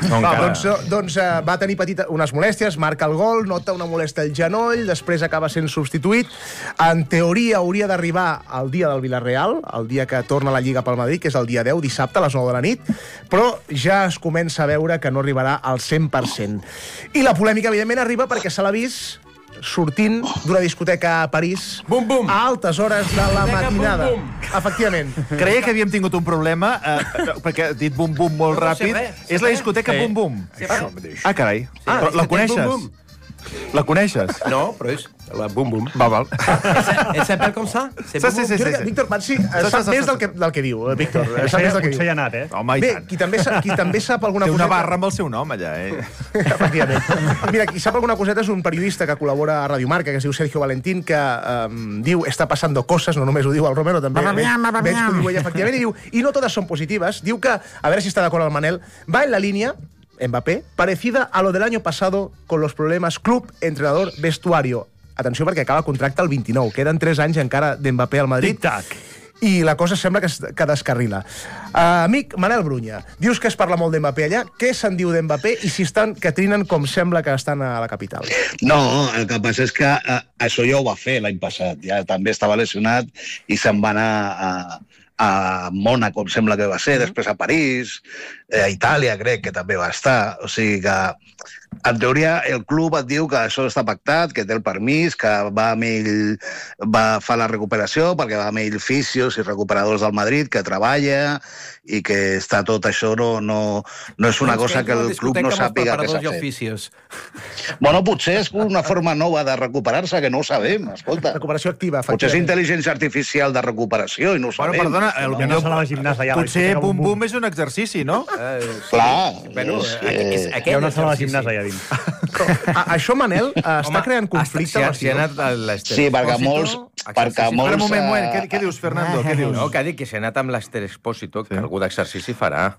S1: Doncs va tenir unes molèsties, marca el gol, nota una molèstia al genoll, després acaba sent substituït. En teoria hauria d'arribar el dia del Villarreal, el dia que torna la Lliga pel Madrid, que és el dia 10, dissabte, a les 9 de la nit, però ja es comença a veure que no arribarà al 100%. I la polèmica, evidentment, arriba perquè se l'ha vist sortint d'una discoteca a París a altes hores de la matinada. Efectivament.
S2: Creia que havíem tingut un problema perquè ha dit bum-bum molt ràpid. És la discoteca bum-bum. Ah, carai. La coneixes? La coneixes?
S5: No, però és la bum-bum.
S2: Val.
S5: Elle s'appelle com ça?
S1: Sí. Víctor Patsi sap més del que diu, Víctor.
S3: Potser hi ha anat,
S2: Home, i tant.
S1: Qui també sap alguna
S2: coseta...
S1: coseta...
S2: Té una barra amb el seu nom, allà,
S1: Efectivament. Mira, qui sap alguna coseta és un periodista que col·labora a Radio Marca, que es diu Sergio Valentín, que diu està passando cosas, no només ho diu el Romero, també veig que ho diu ella, efectivament, i diu, i no totes són positives. Diu que, a veure si està d'acord el Manel, va en la línia Mbappé, parecida a lo del año pasado con los problemas club, entrenador, vestuario. Atenció, perquè acaba contracte el 29. Queden 3 anys encara d'Mbappé al Madrid.
S7: Tic-tac.
S1: I la cosa sembla que descarrila. Amic Manel Bruña, dius que es parla molt d'Mbappé allà. Què se'n diu d'Mbappé i si estan que trinen com sembla que estan a la capital?
S8: No, el que passa és que això ja ho va fer l'any passat. Ja també estava lesionat i se'n va anar a Mònaco, em sembla que va ser, després a París, a Itàlia crec que també va estar. O sigui que, en teoria, el club et diu que això està pactat, que té el permís, que va amb ell, fa la recuperació, perquè va amb ell fisios i recuperadors del Madrid, que treballa, i que està tot això, no és una cosa que el club no sàpiga que s'ha fet. Bueno, potser és una forma nova de recuperar-se, que no ho sabem, escolta.
S1: Recuperació activa,
S8: potser és intel·ligència artificial de recuperació, i no ho sabem.
S2: Bueno, perdona, potser bum-bum és un exercici, no?
S8: Clar.
S3: Hi ha una sala de gimnàs allà dins.
S1: Això, Manel, està creant conflicte.
S8: Sí, perquè molts...
S2: Un moment, què dius, Fernando?
S4: No, que ha dit que s'ha anat amb l'Ester Expósito, que algú d'exercici farà.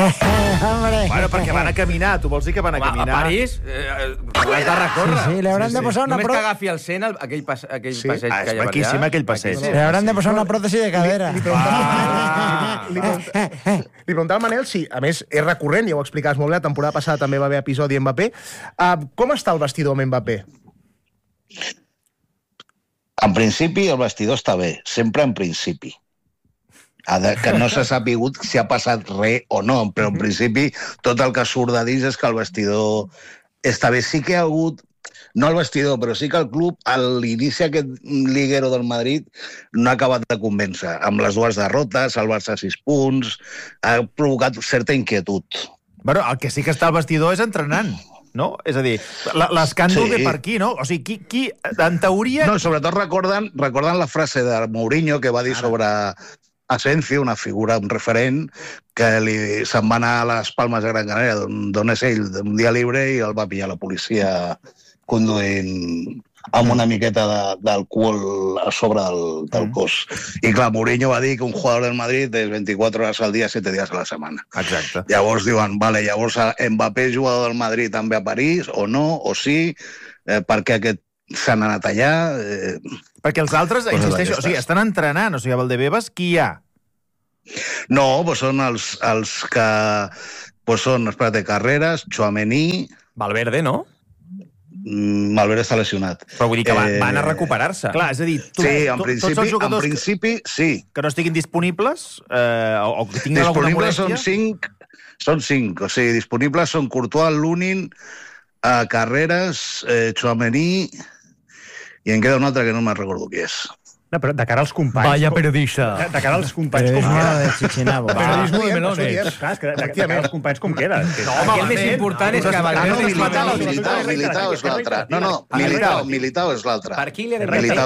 S2: Bueno, perquè van a caminar, tu vols dir que van a caminar?
S4: A París, l'has de recórrer.
S6: Sí, li hauran de posar una...
S4: Només que agafi el Sena, aquell passeig que hi ha allà.
S2: És maquíssim, aquell passeig.
S6: Li hauran de posar una pròtesi de cadera.
S1: Li preguntava al Manel si, a més, és recurrent, ja ho explicaves molt bé, la temporada passada també va haver episodi Mbappé. Com està el vestidor amb Mbappé?
S8: En principi, el vestidor està bé, sempre en principi. Que no s'ha sapigut si ha passat res o no, però en principi tot el que surt de dins és que el vestidor està bé. Sí que ha hagut, no el vestidor, però sí que el club, a l'inici aquest liguero del Madrid, no ha acabat de convèncer. Amb les 2 derrotes, el Barça 6 punts, ha provocat certa inquietud.
S2: Bueno, el que sí que està al vestidor és entrenant. no? És a dir, l'escàndol ve per aquí, no? O sigui, qui en teoria...
S8: No, sobretot recorden la frase de Mourinho que va dir sobre Asensio, una figura, un referent, que se'n va anar a les Palmes de Gran Canària, d'on és ell, d'un dia libre, i el va pillar la policia conduint amb una miqueta d'alcohol a sobre del cos. I clar, Mourinho va dir que un jugador del Madrid és 24 hores al dia, 7 dies a la setmana.
S2: Exacte.
S8: Llavors diuen, llavors Mbappé és jugador del Madrid també a París, o no, o sí, perquè aquest s'han anat allà...
S2: Perquè els altres, insisteixo, o sigui, estan entrenant, o sigui, a Valdebebas, qui hi ha?
S8: No, doncs són els que... Doncs són, espérate, Carreras, Tchouaméni...
S9: Valverde, no?
S8: Valverde està lesionat.
S9: Però vull dir que van a recuperar-se.
S2: Clar, és a dir, tots els jugadors
S8: sí.
S2: Que no estiguin disponibles o que tinguin alguna molèstia...
S8: Són 5. O sigui, disponibles són Courtois, Lunin, Carreras, Tchouaméni, i en queda un altre que no me'n recordo qui és.
S3: No, però de cara als companys...
S7: Vaya periodista.
S3: De cara als companys com queda.
S7: Periodismo de melones.
S3: Clar, de cara als companys com queda.
S9: No, el més important és que Valverde...
S8: Militao és l'altre. No, Militao és l'altre.
S5: Per qui li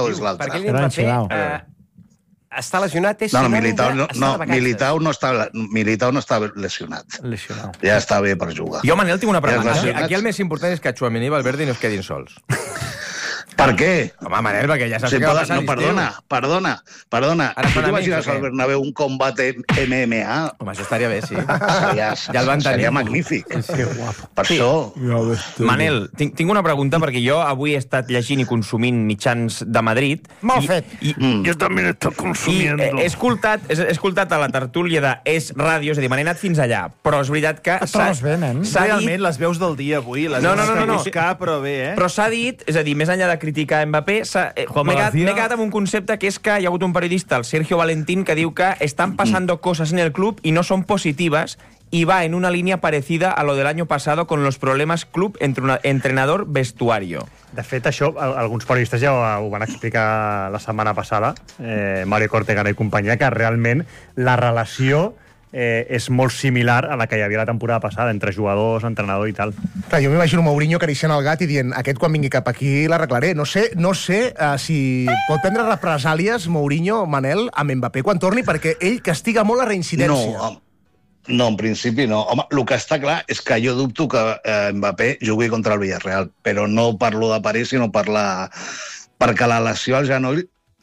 S5: està lesionat?
S8: Militao no està lesionat. Ja està bé per jugar.
S9: Jo, Manel, tinc una pregunta. Aquí el més important és que Tchouaméni i Valverde no es quedin sols.
S8: Per què?
S9: Home, Manel, perquè ja saps què va passar.
S8: No, perdona. Tu t'imagines al Bernabéu un combat MMA?
S9: Home, això estaria bé, sí.
S8: Ja el van tenir. Seria magnífic. Per això...
S9: Manel, tinc una pregunta, perquè jo avui he estat llegint i consumint mitjans de Madrid.
S6: Molt fet.
S7: Jo també he estat consumiendo.
S9: I he escoltat a la tertúlia de Es Ràdio, és a dir, me n'he anat fins allà, però és veritat que...
S2: Realment, les veus del dia avui, les veus que buscar, però bé, eh?
S9: Però s'ha dit, és a dir, més enllà de criticar Mbappé, m'he quedat amb un concepte que és que hi ha hagut un periodista, el Sergio Valentín, que diu que estan pasando cosas en el club y no son positivas y va en una línea parecida a lo del año pasado con los problemas club entre entrenador-vestuario.
S3: De fet, això alguns periodistes ja ho van explicar la setmana passada, Mario Cortegana i companyia, que realment la relació és molt similar a la que hi havia la temporada passada, entre jugadors, entrenador i tal.
S1: Clar, jo m'imagino Mourinho acariciant el gat i dient aquest quan vingui cap aquí l'arreglaré. No sé si pot prendre represàlies Mourinho, Manel, amb Mbappé quan torni, perquè ell castiga molt la reincidència.
S8: No, en principi no. Home, el que està clar és que jo dubto que Mbappé jugui contra el Villarreal, però no parlo de París, sinó perquè la lesió al genoll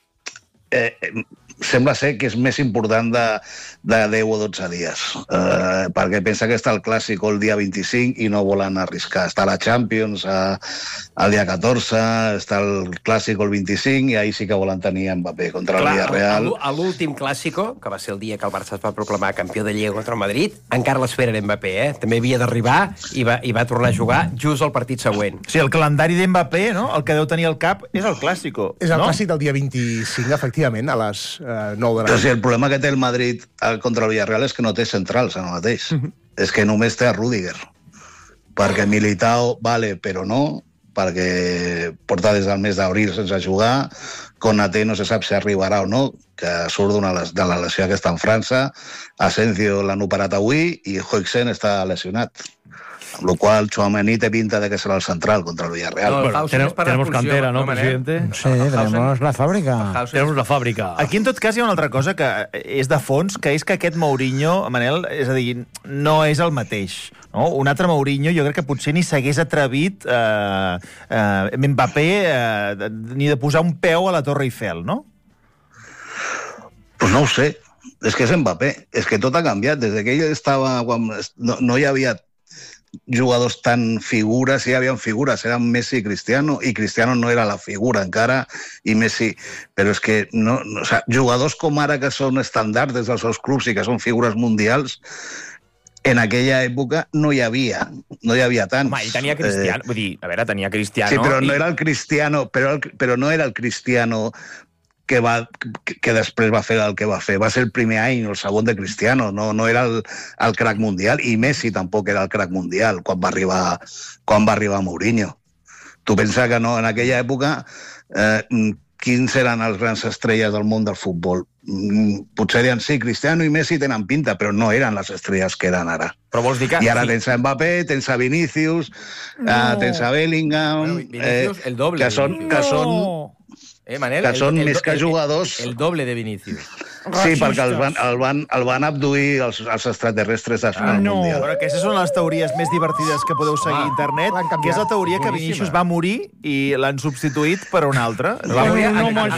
S8: sembla ser que és més important de 10 o 12 dies, perquè pensa que està el Clàssico el dia 25 i no volen arriscar. Està la Champions el dia 14, està el Clàssico el 25 i ahir sí que volen tenir Mbappé contra el Villarreal.
S5: A l'últim Clàssico, que va ser el dia que el Barça es va proclamar campió de Lliga contra el Madrid, encara l'esperen Mbappé, també havia d'arribar i va tornar a jugar just al partit següent.
S2: Sí, el calendari d'Mbappé, no? El que deu tenir al cap és el Clàssico.
S1: És el Clàssic del dia 25, efectivament, a les 9 de la
S8: nit. El problema que té el Madrid contra el Villarreal és que no té centrals ara mateix. És que només té a Rüdiger. Perquè Militao vale, però no, perquè porta des del mes d'abril sense jugar. Konaté no se sap si arribarà o no, que surt de la lesió que està en França. Asensio l'han operat avui i Huijsen està lesionat. Amb la qual Tchouaméni té pinta de que serà el central contra el Villarreal.
S7: No, tenemos cantera, ¿no, presidente?
S6: Sí, tenemos la fábrica.
S7: Tenemos la fábrica.
S2: Aquí, en tot cas, hi ha una altra cosa que és de fons, que és que aquest Mourinho, Manel, és a dir, no és el mateix. No? Un altre Mourinho, jo crec que potser ni s'hagués atrevit Mbappé ni de posar un peu a la Torre Eiffel, no?
S8: Pues no ho sé. És que és Mbappé. És que tot ha canviat. Des que ell estava... No hi havia jugadors tan figures, hi havia figures, eren Messi i Cristiano no era la figura encara, i Messi, però és que jugadors com ara que són estàndards des dels seus clubs i que són figures mundials, en aquella època no hi havia tants.
S9: Home, i tenia Cristiano, vull dir, a veure, tenia Cristiano...
S8: Sí, però no era el Cristiano, però no era el Cristiano que després va fer el que va fer. Va ser el primer any, el segon de Cristiano, no era el crack mundial, i Messi tampoc era el crack mundial quan va arribar Mourinho. Tu pensa que no, en aquella època, quins eren els grans estrelles del món del futbol. Potser dirien, sí, Cristiano i Messi tenen pinta, però no eren les estrelles que eren ara.
S9: Però vols dir que...
S8: I ara tens a Mbappé, tens a Vinícius, tens a Bellingham...
S9: Vinícius, el doble.
S8: Que són
S9: Manel,
S8: més que jugadors...
S9: El doble de Vinícius.
S8: Sí, perquè el van abduir els extraterrestres al Mundial.
S2: Però aquestes són les teories més divertides que podeu seguir a internet, que és la teoria que Vinícius va morir i l'han substituït per una altra.
S9: Va morir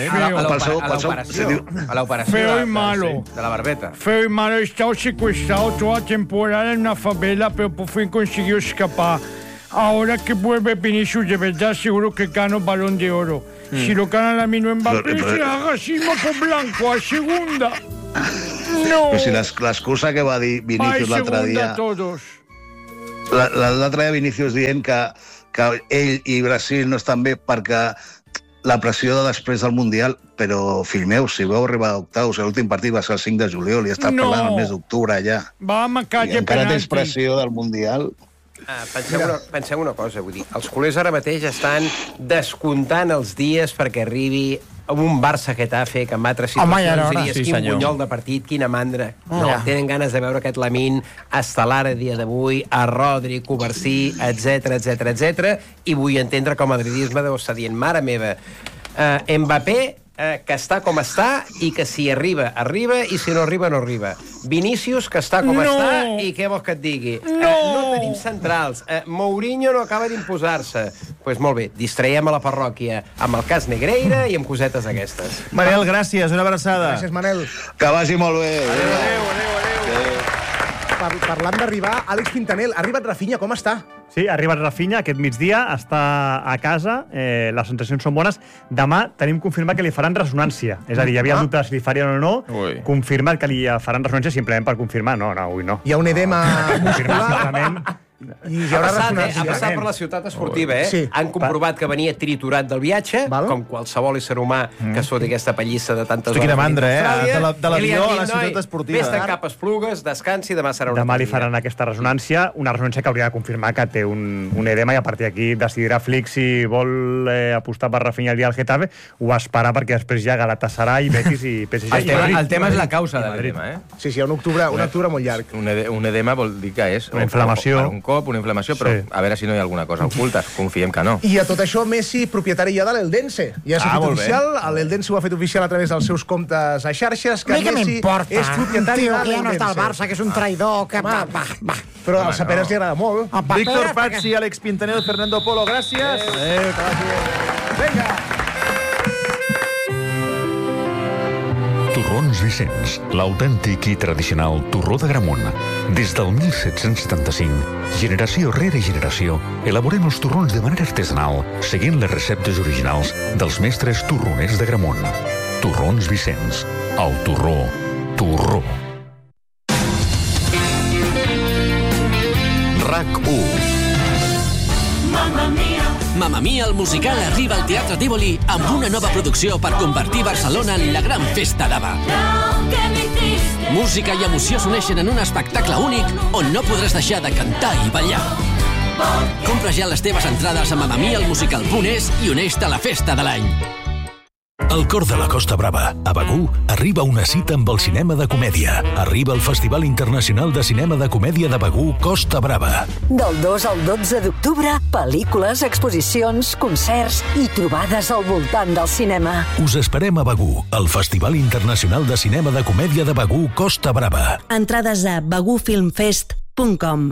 S9: a l'operació
S11: feo y malo.
S9: De la barbeta.
S11: Feo y malo. He estado secuestrado toda temporada en una favela, pero por fin consiguió escapar. Ahora que vuelve Vinicius, de verdad seguro que gano Balón de Oro. Si lo ganan a mí no Mbappé, se haga racismo por blanco a segunda. No.
S8: Però si l'excusa que va dir Vinícius l'altre dia... L'altre dia Vinícius dient que ell i Brasil no estan bé perquè la pressió de després del Mundial, però, fill meu, si vau arribar a octaus, l'últim partit va ser el 5 de juliol i està parlant el mes d'octubre ja. I encara tens pressió del Mundial...
S5: Penseu una cosa, vull dir, els culers ara mateix estan descomptant els dies perquè arribi un Barça-Getafe que en altres situacions diries quin bunyol de partit, quina mandra. No, tenen ganes de veure aquest Lamine estel·lar a dia d'avui, a Rodri, Covarsí, etc. I vull entendre com el madridisme deu estar dient, mare meva, Mbappé, que està com està i que si arriba, arriba i si no arriba, no arriba. Vinícius, que està com està i què vols que et digui? No tenim centrals. Mourinho no acaba d'imposar-se. Doncs molt bé, distraiem a la parròquia amb el cas Negreira i amb cosetes aquestes.
S2: Manel, gràcies, una abraçada.
S1: Gràcies, Manel.
S8: Que vagi molt bé.
S1: Adéu. Parlant d'arribar, Àlex Quintanel, ha arribat Rafinha, com està?
S3: Sí, ha arribat Rafinha aquest migdia, està a casa, les sensacions són bones. Demà tenim confirmat que li faran ressonància. És a dir, hi havia el dubte de si li farien o no. Confirmat que li faran ressonància simplement per confirmar. No, avui no.
S1: Hi ha un edema muscular.
S5: I ha passat per la ciutat esportiva,
S1: Sí.
S5: Han comprovat que venia triturat del viatge, com qualsevol ésser humà que sota aquesta pallissa de tantes hores.
S2: Quina mandra, de l'avió a la ciutat esportiva.
S5: Vés-te'n cap a Esplugues, descansi, demà serà una
S3: Demà li faran aquesta ressonància, una ressonància que hauria de confirmar que té un edema i a partir d'aquí decidirà Flick si vol apostar per Rafinha el dia al Getafe o esperar perquè després hi ha Galatasaray, Betis i PSG.
S9: El tema és la causa de l'edema,
S1: Sí, hi ha un octubre molt llarg.
S4: Un edema vol dir que és
S3: una inflamació.
S4: Una inflamació, però a veure si no hi ha alguna cosa oculta. Confiem que no.
S1: I a tot això, Messi, propietari ja de l'Eldense. Ja s'ha fet oficial, l'Eldense ho ha fet oficial a través dels seus comptes a xarxes, que Messi és propietari de l'Eldense.
S6: Que ja no està al Barça, que és un traïdor, que...
S1: Però als Saperes li agrada molt.
S2: Víctor Pazzi, Àlex Pintanel, Fernando Polo, gràcies.
S1: Vinga!
S15: Torrons Vicenç, l'autèntic i tradicional torró d'Agramunt. Des del 1775, generació rere generació, elaborem els torrons de manera artesanal, seguint les receptes originals dels mestres torroners d'Agramunt. Torrons Vicenç, el torró, torró. RAC1.
S12: Mamma Mia, el musical arriba al Teatre Tívoli amb una nova producció per convertir Barcelona en la gran festa d'Ava. Música i emoció s'uneixen en un espectacle únic on no podràs deixar de cantar i ballar. Compra ja les teves entrades a mamamialmusical.es i uneix-te a la festa de l'any.
S15: Al cor de la Costa Brava, a Begur, arriba una cita amb el cinema de comèdia. Arriba el Festival Internacional de Cinema de Comèdia de Begur, Costa Brava.
S16: Del 2 al 12 d'octubre, pel·lícules, exposicions, concerts i trobades al voltant del cinema.
S15: Us esperem a Begur, al Festival Internacional de Cinema de Comèdia de Begur, Costa Brava.
S16: Entrades a begufilmfest.com.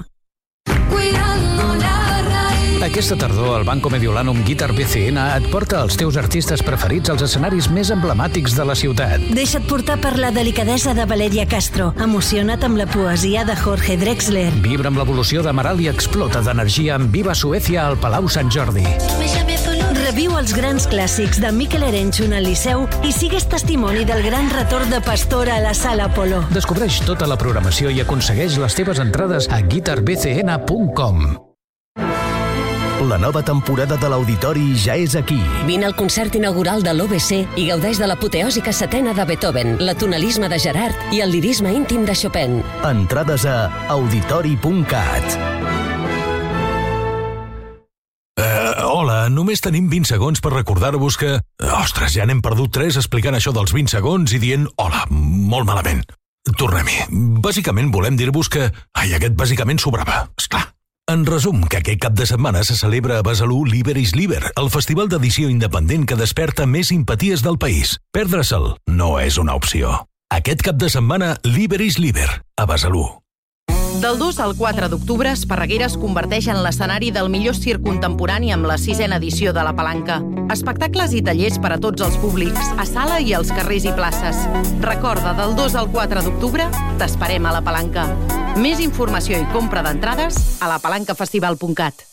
S23: Aquesta tardor, el Banco Mediolanum Guitar BCN et porta els teus artistes preferits als escenaris més emblemàtics de la ciutat.
S16: Deixa't portar per la delicadesa de Valeria Castro. Emociona't amb la poesia de Jorge Drexler.
S23: Vibra amb l'evolució d'Amaral i explota d'energia amb Viva Suècia al Palau Sant Jordi.
S16: Reviu els grans clàssics de Miquel Erenchun al Liceu i sigues testimoni del gran retorn de Pastora a la Sala Apolo.
S23: Descobreix tota la programació i aconsegueix les teves entrades a guitarbcn.com.
S15: La nova temporada de l'Auditori ja és aquí.
S12: Vine al concert inaugural de l'OBC i gaudeix de l'apoteòsica setena de Beethoven, l'atonalisme de Gerard i el lirisme íntim de Chopin.
S15: Entrades a auditori.cat. Hola,
S10: només tenim 20 segons per recordar-vos que... Ostres, ja n'hem perdut 3 explicant això dels 20 segons i dient hola, molt malament. Tornem-hi. Bàsicament volem dir-vos que... aquest bàsicament sobrava, esclar. En resum, que aquest cap de setmana se celebra a Besalú Liber is Liber, el festival d'edició independent que desperta més simpaties del país. Perdre-se'l no és una opció. Aquest cap de setmana, Liber is Liber, a Besalú.
S13: Del 2 al 4 d'octubre, Esparreguera es converteix en l'escenari del millor circ contemporani amb la 6a edició de La Palanca. Espectacles i tallers per a tots els públics, a sala i als carrers i places. Recorda, del 2 al 4 d'octubre, t'esperem a La Palanca. Més informació i compra d'entrades a lapalancafestival.cat.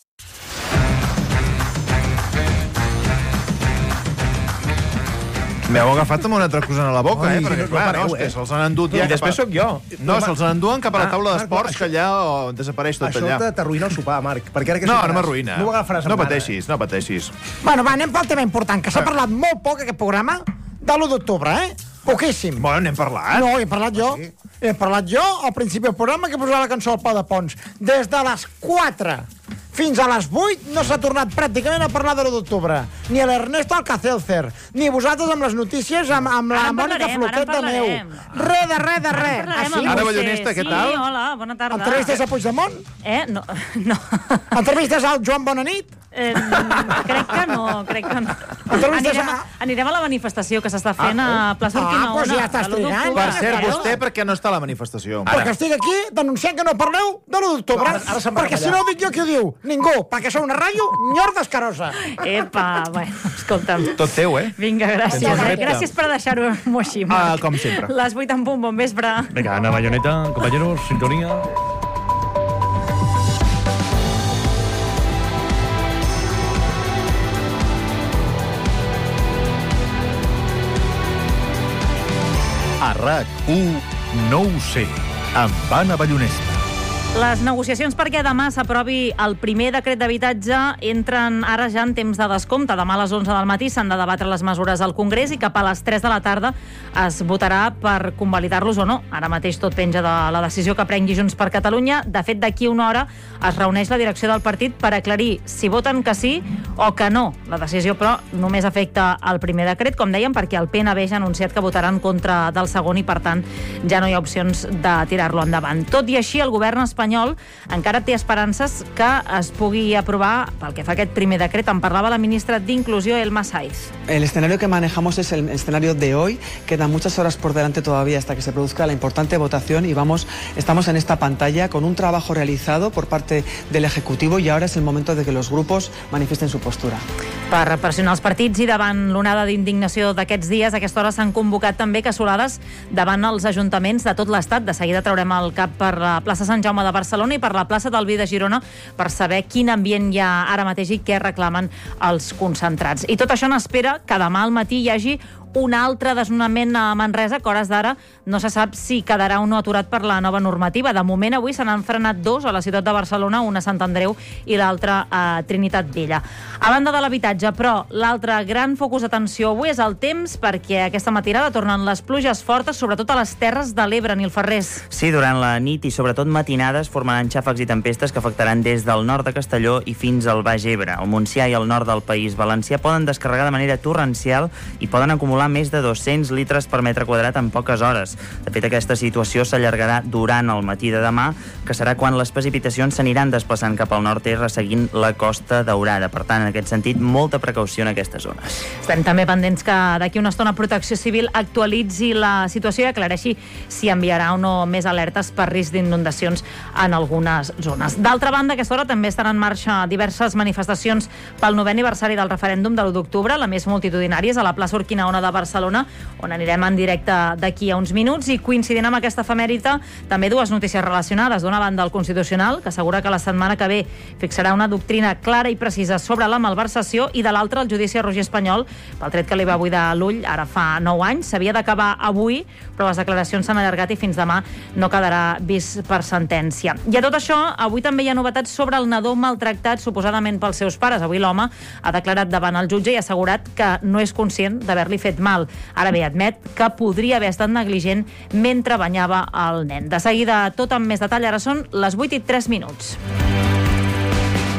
S2: M'heu agafat amb una altra cosa a la boca, perquè clar, no, és que se'ls han endut...
S9: I després sóc jo.
S2: No, se'ls enduen cap a la taula d'esports, que allà desapareix tot allà.
S1: Això t'arruïna el sopar, Marc.
S2: No, no m'arruïna.
S1: No ho agafaràs amb
S2: pateixis, no pateixis.
S6: Bueno, va, anem pel tema important, que s'ha parlat molt poc aquest programa de l'1 d'octubre, Poquíssim.
S2: Bueno, n'hem parlat.
S6: No, he parlat jo. He parlat jo al principi del programa que posava la cançó al Pau de Pons. Des de les 4 fins a les 8 no s'ha tornat pràcticament a parlar de l'1 d'octubre. Ni l'Ernesto Alcacelser, ni vosaltres amb les notícies, amb la Mònica Floquet de Neu. Res.
S2: Ara, Ballonesta, què tal?
S14: Sí, hola, bona tarda.
S6: Entrevistes a Puigdemont?
S14: No.
S6: Entrevistes al Joan Bonanit?
S14: Crec que no. Anirem a la manifestació que s'està fent a plaça Urquinaona.
S6: Doncs ja estàs trigant.
S2: Per cert, vostè per què no està a la manifestació?
S6: Perquè estic aquí denunciant que no parleu de l'1 d'octubre. Perquè si no ho dic jo, qui ho diu? Ningú, perquè sou una ràdio nyorda escarosa.
S14: Epa, bueno, escolta'm.
S2: Tot teu,
S14: Vinga, gràcies. Gràcies per deixar-ho així, Marc.
S2: Com sempre.
S14: Les 8 en punt, bon vespre.
S7: Vinga, Ana Bayoneta, compañeros, sintonía.
S15: A RAC1 no ho sé, amb Anna Ballonesta.
S14: Les negociacions perquè demà s'aprovi el primer decret d'habitatge entren ara ja en temps de descompte. Demà a les 11 del matí s'han de debatre les mesures al Congrés i cap a les 3 de la tarda es votarà per convalidar-los o no. Ara mateix tot penja de la decisió que prengui Junts per Catalunya. De fet, d'aquí una hora es reuneix la direcció del partit per aclarir si voten que sí o que no. La decisió, però, només afecta el primer decret, com dèiem, perquè el PNB ja ha anunciat que votarà en contra del segon i, per tant, ja no hi ha opcions de tirar-lo endavant. Tot i així, el govern espanyol encara té esperances que es pugui aprovar pel que fa a aquest primer decret. En parlava la ministra d'Inclusió, Elma Saiz.
S24: El escenario que manejamos es el escenario de hoy. Quedan muchas horas por delante todavía hasta que se produzca la importante votación y estamos en esta pantalla con un trabajo realizado por parte del Ejecutivo y ahora es el momento de que los grupos manifiesten su postura.
S14: Per pressionar els partits i davant l'onada d'indignació d'aquests dies, a aquesta hora s'han convocat també cassolades davant els ajuntaments de tot l'Estat. De seguida traurem el cap per la plaça Sant Jaume de Barcelona i per la plaça del Vi de Girona per saber quin ambient hi ha ara mateix i què reclamen els concentrats. I tot això n'espera que demà al matí hi hagi un altre desnonament a Manresa, que a hores d'ara no se sap si quedarà o no aturat per la nova normativa. De moment, avui se n'han frenat 2 a la ciutat de Barcelona, una a Sant Andreu i l'altra a Trinitat Vella. A banda de l'habitatge, però, l'altre gran focus d'atenció avui és el temps, perquè aquesta matinada tornen les pluges fortes, sobretot a les Terres de l'Ebre, Nilferrés.
S25: Sí, durant la nit i sobretot matinades formaran xàfecs i tempestes que afectaran des del nord de Castelló i fins al Baix Ebre. El Montsià i el nord del País Valencià poden descarregar de manera torrencial i poden acumular més de 200 litres per metre quadrat en poques hores. De fet, aquesta situació s'allargarà durant el matí de demà, que serà quan les precipitacions s'aniran desplaçant cap al nord-est resseguint la Costa Daurada. Per tant, en aquest sentit, molta precaució en aquestes zones.
S14: Estem també pendents que d'aquí una estona Protecció Civil actualitzi la situació i aclareixi si enviarà o no més alertes per risc d'inundacions en algunes zones. D'altra banda, a aquesta hora també estan en marxa diverses manifestacions pel 9è aniversari del referèndum de l'1 d'octubre. La més multitudinària és a la plaça Urquinaona de Barcelona, on anirem en directe d'aquí a uns minuts, i coincidint amb aquesta efemèride també dues notícies relacionades. D'una banda, el Constitucional, que assegura que la setmana que ve fixarà una doctrina clara i precisa sobre la malversació, i de l'altra, el judici a Roger Espanyol pel tret que li va buidar l'ull ara fa 9 anys. S'havia d'acabar avui, però les declaracions s'han allargat i fins demà no quedarà vist per sentència. I a tot això, avui també hi ha novetats sobre el nadó maltractat suposadament pels seus pares. Avui l'home ha declarat davant el jutge i ha assegurat que no és conscient d'haver-li fet mal. Ara bé, admet que podria haver estat negligent mentre banyava el nen. De seguida, tot amb més detall, ara són les 8:03.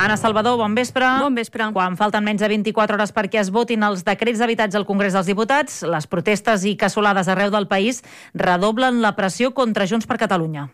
S14: Anna Salvador, bon vespre.
S17: Bon vespre.
S14: Quan falten menys de 24 hores perquè es votin els decrets d'habitatge al Congrés dels Diputats, les protestes i cassolades arreu del país redoblen la pressió contra Junts per Catalunya.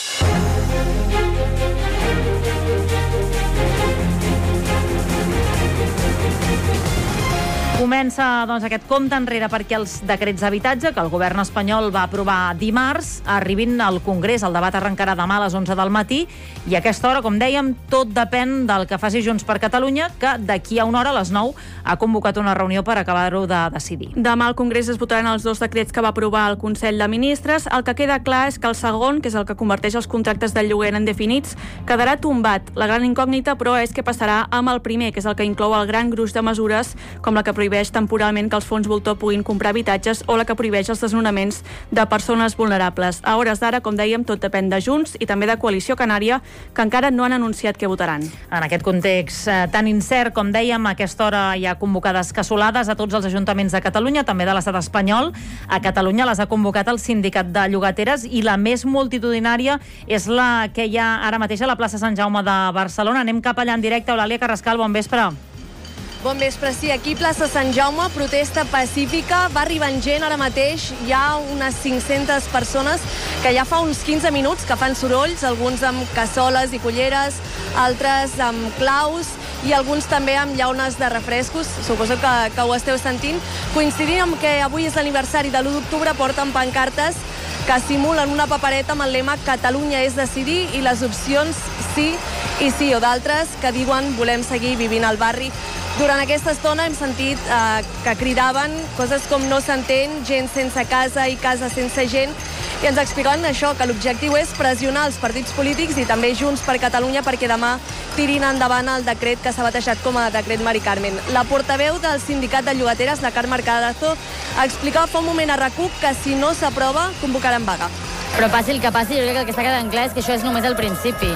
S14: Comença doncs, aquest compte enrere perquè els decrets d'habitatge que el govern espanyol va aprovar dimarts arribin al Congrés. El debat arrencarà demà a les 11 del matí i a aquesta hora, com dèiem, tot depèn del que faci Junts per Catalunya, que d'aquí a una hora, a les 9, ha convocat una reunió per acabar-ho de decidir.
S17: Demà al Congrés es votaran els 2 decrets que va aprovar el Consell de Ministres. El que queda clar és que el segon, que és el que converteix els contractes de lloguer en indefinits, quedarà tombat. La gran incògnita, però, és què passarà amb el primer, que és el que inclou el gran gruix de mesures, com la que prohibeix temporalment que els fons voltor puguin comprar habitatges o la que prohibeix els desnonaments de persones vulnerables. A hores d'ara, com dèiem, tot depèn de Junts i també de Coalició Canària, que encara no han anunciat què votaran.
S14: En aquest context tan incert, com dèiem, a aquesta hora hi ha convocades cassolades a tots els ajuntaments de Catalunya, també de l'estat espanyol. A Catalunya les ha convocat el Sindicat de Llogateres i la més multitudinària és la que hi ha ara mateix a la plaça Sant Jaume de Barcelona. Anem cap allà en directe. Eulàlia Carrascal, bon vespre.
S18: Bon vespre, sí, aquí plaça Sant Jaume, protesta pacífica, va arribant gent ara mateix, hi ha unes 500 persones que ja fa uns 15 minuts que fan sorolls, alguns amb cassoles i culleres, altres amb claus i alguns també amb llaunes de refrescos, suposo que ho esteu sentint. Coincidint amb que avui és l'aniversari de l'1 d'octubre, porten pancartes que simulen una papereta amb el lema Catalunya és decidir i les opcions sí i sí, o d'altres que diuen volem seguir vivint al barri. Durant aquesta estona hem sentit que cridaven coses com no s'entén, gent sense casa i casa sense gent, i ens explicaven això, que l'objectiu és pressionar els partits polítics i també Junts per Catalunya perquè demà tirin endavant el decret que s'ha batejat com a decret Mari Carmen. La portaveu del Sindicat de Llogateres, la Carme Arcadazo, explicava fa un moment a RAC1 que si no s'aprova convocaran vaga.
S19: Però passi el que passi, jo crec que el que està quedant clar és que això és només el principi.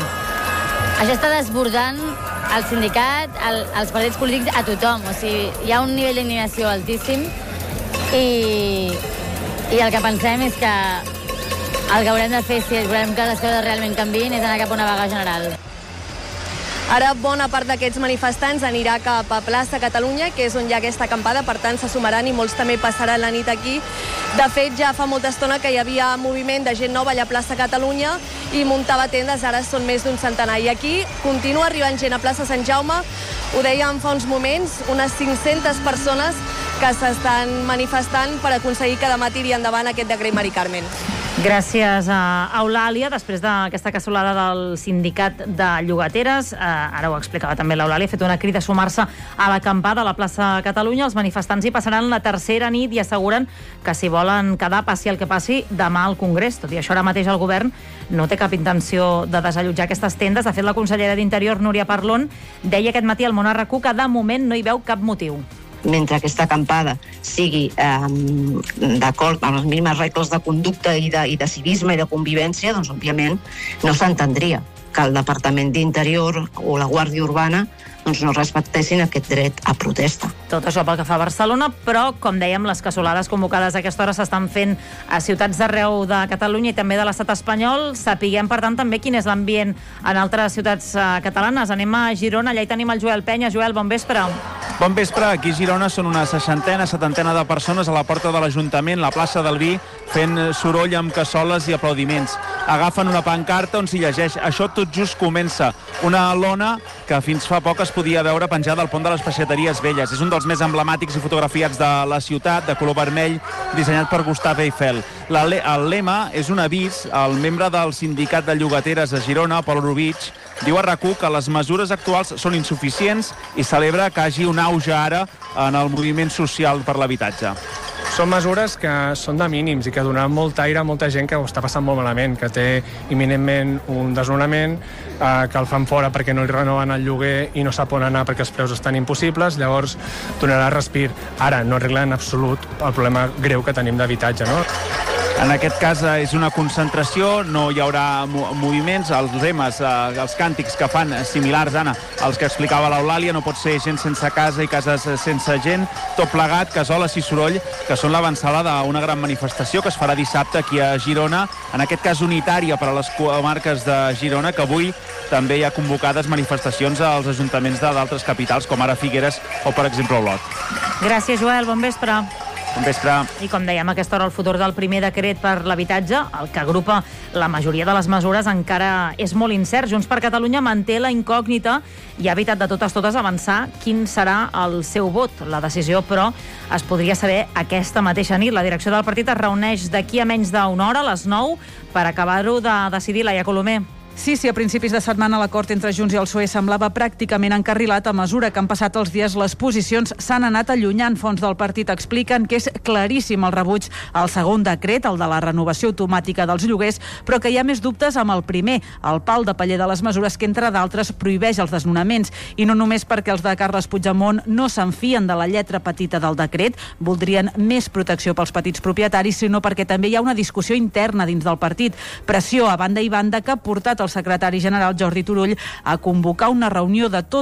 S19: Això està desbordant el sindicat, els partits polítics, a tothom. O sigui, hi ha un nivell d'indignació altíssim i el que pensem és que el que haurem de fer, si volem que les coses realment canviïn, és anar cap a una vaga general.
S18: Ara bona part d'aquests manifestants anirà cap a plaça Catalunya, que és on hi ha aquesta acampada, per tant se sumaran i molts també passaran la nit aquí. De fet, ja fa molta estona que hi havia moviment de gent nova allà a plaça Catalunya i muntava tendes, ara són més d'un centenar. I aquí continua arribant gent a plaça Sant Jaume, ho dèiem fa uns moments, unes 500 persones que s'estan manifestant per aconseguir que demà tiri endavant aquest decret Mari Carmen.
S14: Gràcies a Eulàlia. Després d'aquesta cassolada del Sindicat de Llogateres, ara ho explicava també l'Eulàlia, ha fet una crida a sumar-se a l'acampada a la plaça Catalunya. Els manifestants hi passaran la tercera nit i asseguren que si volen quedar, passi el que passi, demà al Congrés. Tot i això, ara mateix el govern no té cap intenció de desallotjar aquestes tendes. De fet, la consellera d'Interior, Núria Parlon, deia aquest matí al Món RAC1 que de moment no hi veu cap motiu.
S20: Mentre aquesta acampada sigui d'acord amb les mínimes regles de conducta i de civisme i de convivència, doncs, òbviament, no s'entendria que el Departament d'Interior o la Guàrdia Urbana doncs no respectessin aquest dret a protesta.
S14: Tot això pel que fa a Barcelona, però, com dèiem, les cassolades convocades a aquesta hora s'estan fent a ciutats d'arreu de Catalunya i també de l'estat espanyol. Sapiguem, per tant, també quin és l'ambient en altres ciutats catalanes. Anem a Girona, allà hi tenim el Joel Penya. Joel, bon vespre.
S21: Bon vespre. Aquí a Girona són una 60, 70 de persones a la porta de l'Ajuntament, la plaça del Vi, fent soroll amb cassoles i aplaudiments. Agafen una pancarta on s'hi llegeix "Això tot just comença", una lona que fins fa poc es podia veure penjada al pont de les Peixateries Velles. És un dels més emblemàtics i fotografiats de la ciutat, de color vermell, dissenyat per Gustave Eiffel. El lema és un avís. El membre del Sindicat de Llogateres a Girona, Pol Rubich, diu a RAC1 que les mesures actuals són insuficients i celebra que hagi un auge ara en el moviment social per l'habitatge.
S26: Són mesures que són de mínims i que donaran molt aire a molta gent que ho està passant molt malament, que té imminentment un desnonament, que el fan fora perquè no li renoven el lloguer i no sap on anar perquè els preus estan impossibles, llavors donarà respir. Ara no arregla en absolut el problema greu que tenim d'habitatge, no?
S21: En aquest cas és una concentració, no hi haurà moviments, els lemes, els càntics que fan similars, Anna, als que explicava l'Eulàlia, no pot ser gent sense casa i cases sense gent, tot plegat, casoles i soroll, que són l'avançada d'una gran manifestació que es farà dissabte aquí a Girona, en aquest cas unitària per a les comarques de Girona, que avui també hi ha convocades manifestacions als ajuntaments d'altres capitals, com ara Figueres o, per exemple, Olot.
S14: Gràcies, Joel. Bon vespre.
S21: Bon vespre.
S14: I com dèiem, a aquesta hora el futur del primer decret per l'habitatge, el que agrupa la majoria de les mesures, encara és molt incert. Junts per Catalunya manté la incògnita i ha evitat de totes avançar quin serà el seu vot. La decisió, però, es podria saber aquesta mateixa nit. La direcció del partit es reuneix d'aquí a menys d'una hora, a les 9, per acabar-ho de decidir. Laia Colomer.
S3: Sí, a principis de setmana l'acord entre Junts i el PSOE semblava pràcticament encarrilat. A mesura que han passat els dies, les posicions s'han anat allunyant. Fonts del partit expliquen que és claríssim el rebuig al segon decret, el de la renovació automàtica dels lloguers, però que hi ha més dubtes amb el primer, el pal de paller de les mesures que, entre d'altres, prohibeix els desnonaments. I no només perquè els de Carles Puigdemont no s'enfien de la lletra petita del decret, voldrien més protecció pels petits propietaris, sinó perquè també hi ha una discussió interna dins del partit. Pressió a banda i banda que ha portat el secretari general Jordi Turull a convocar una reunió de tot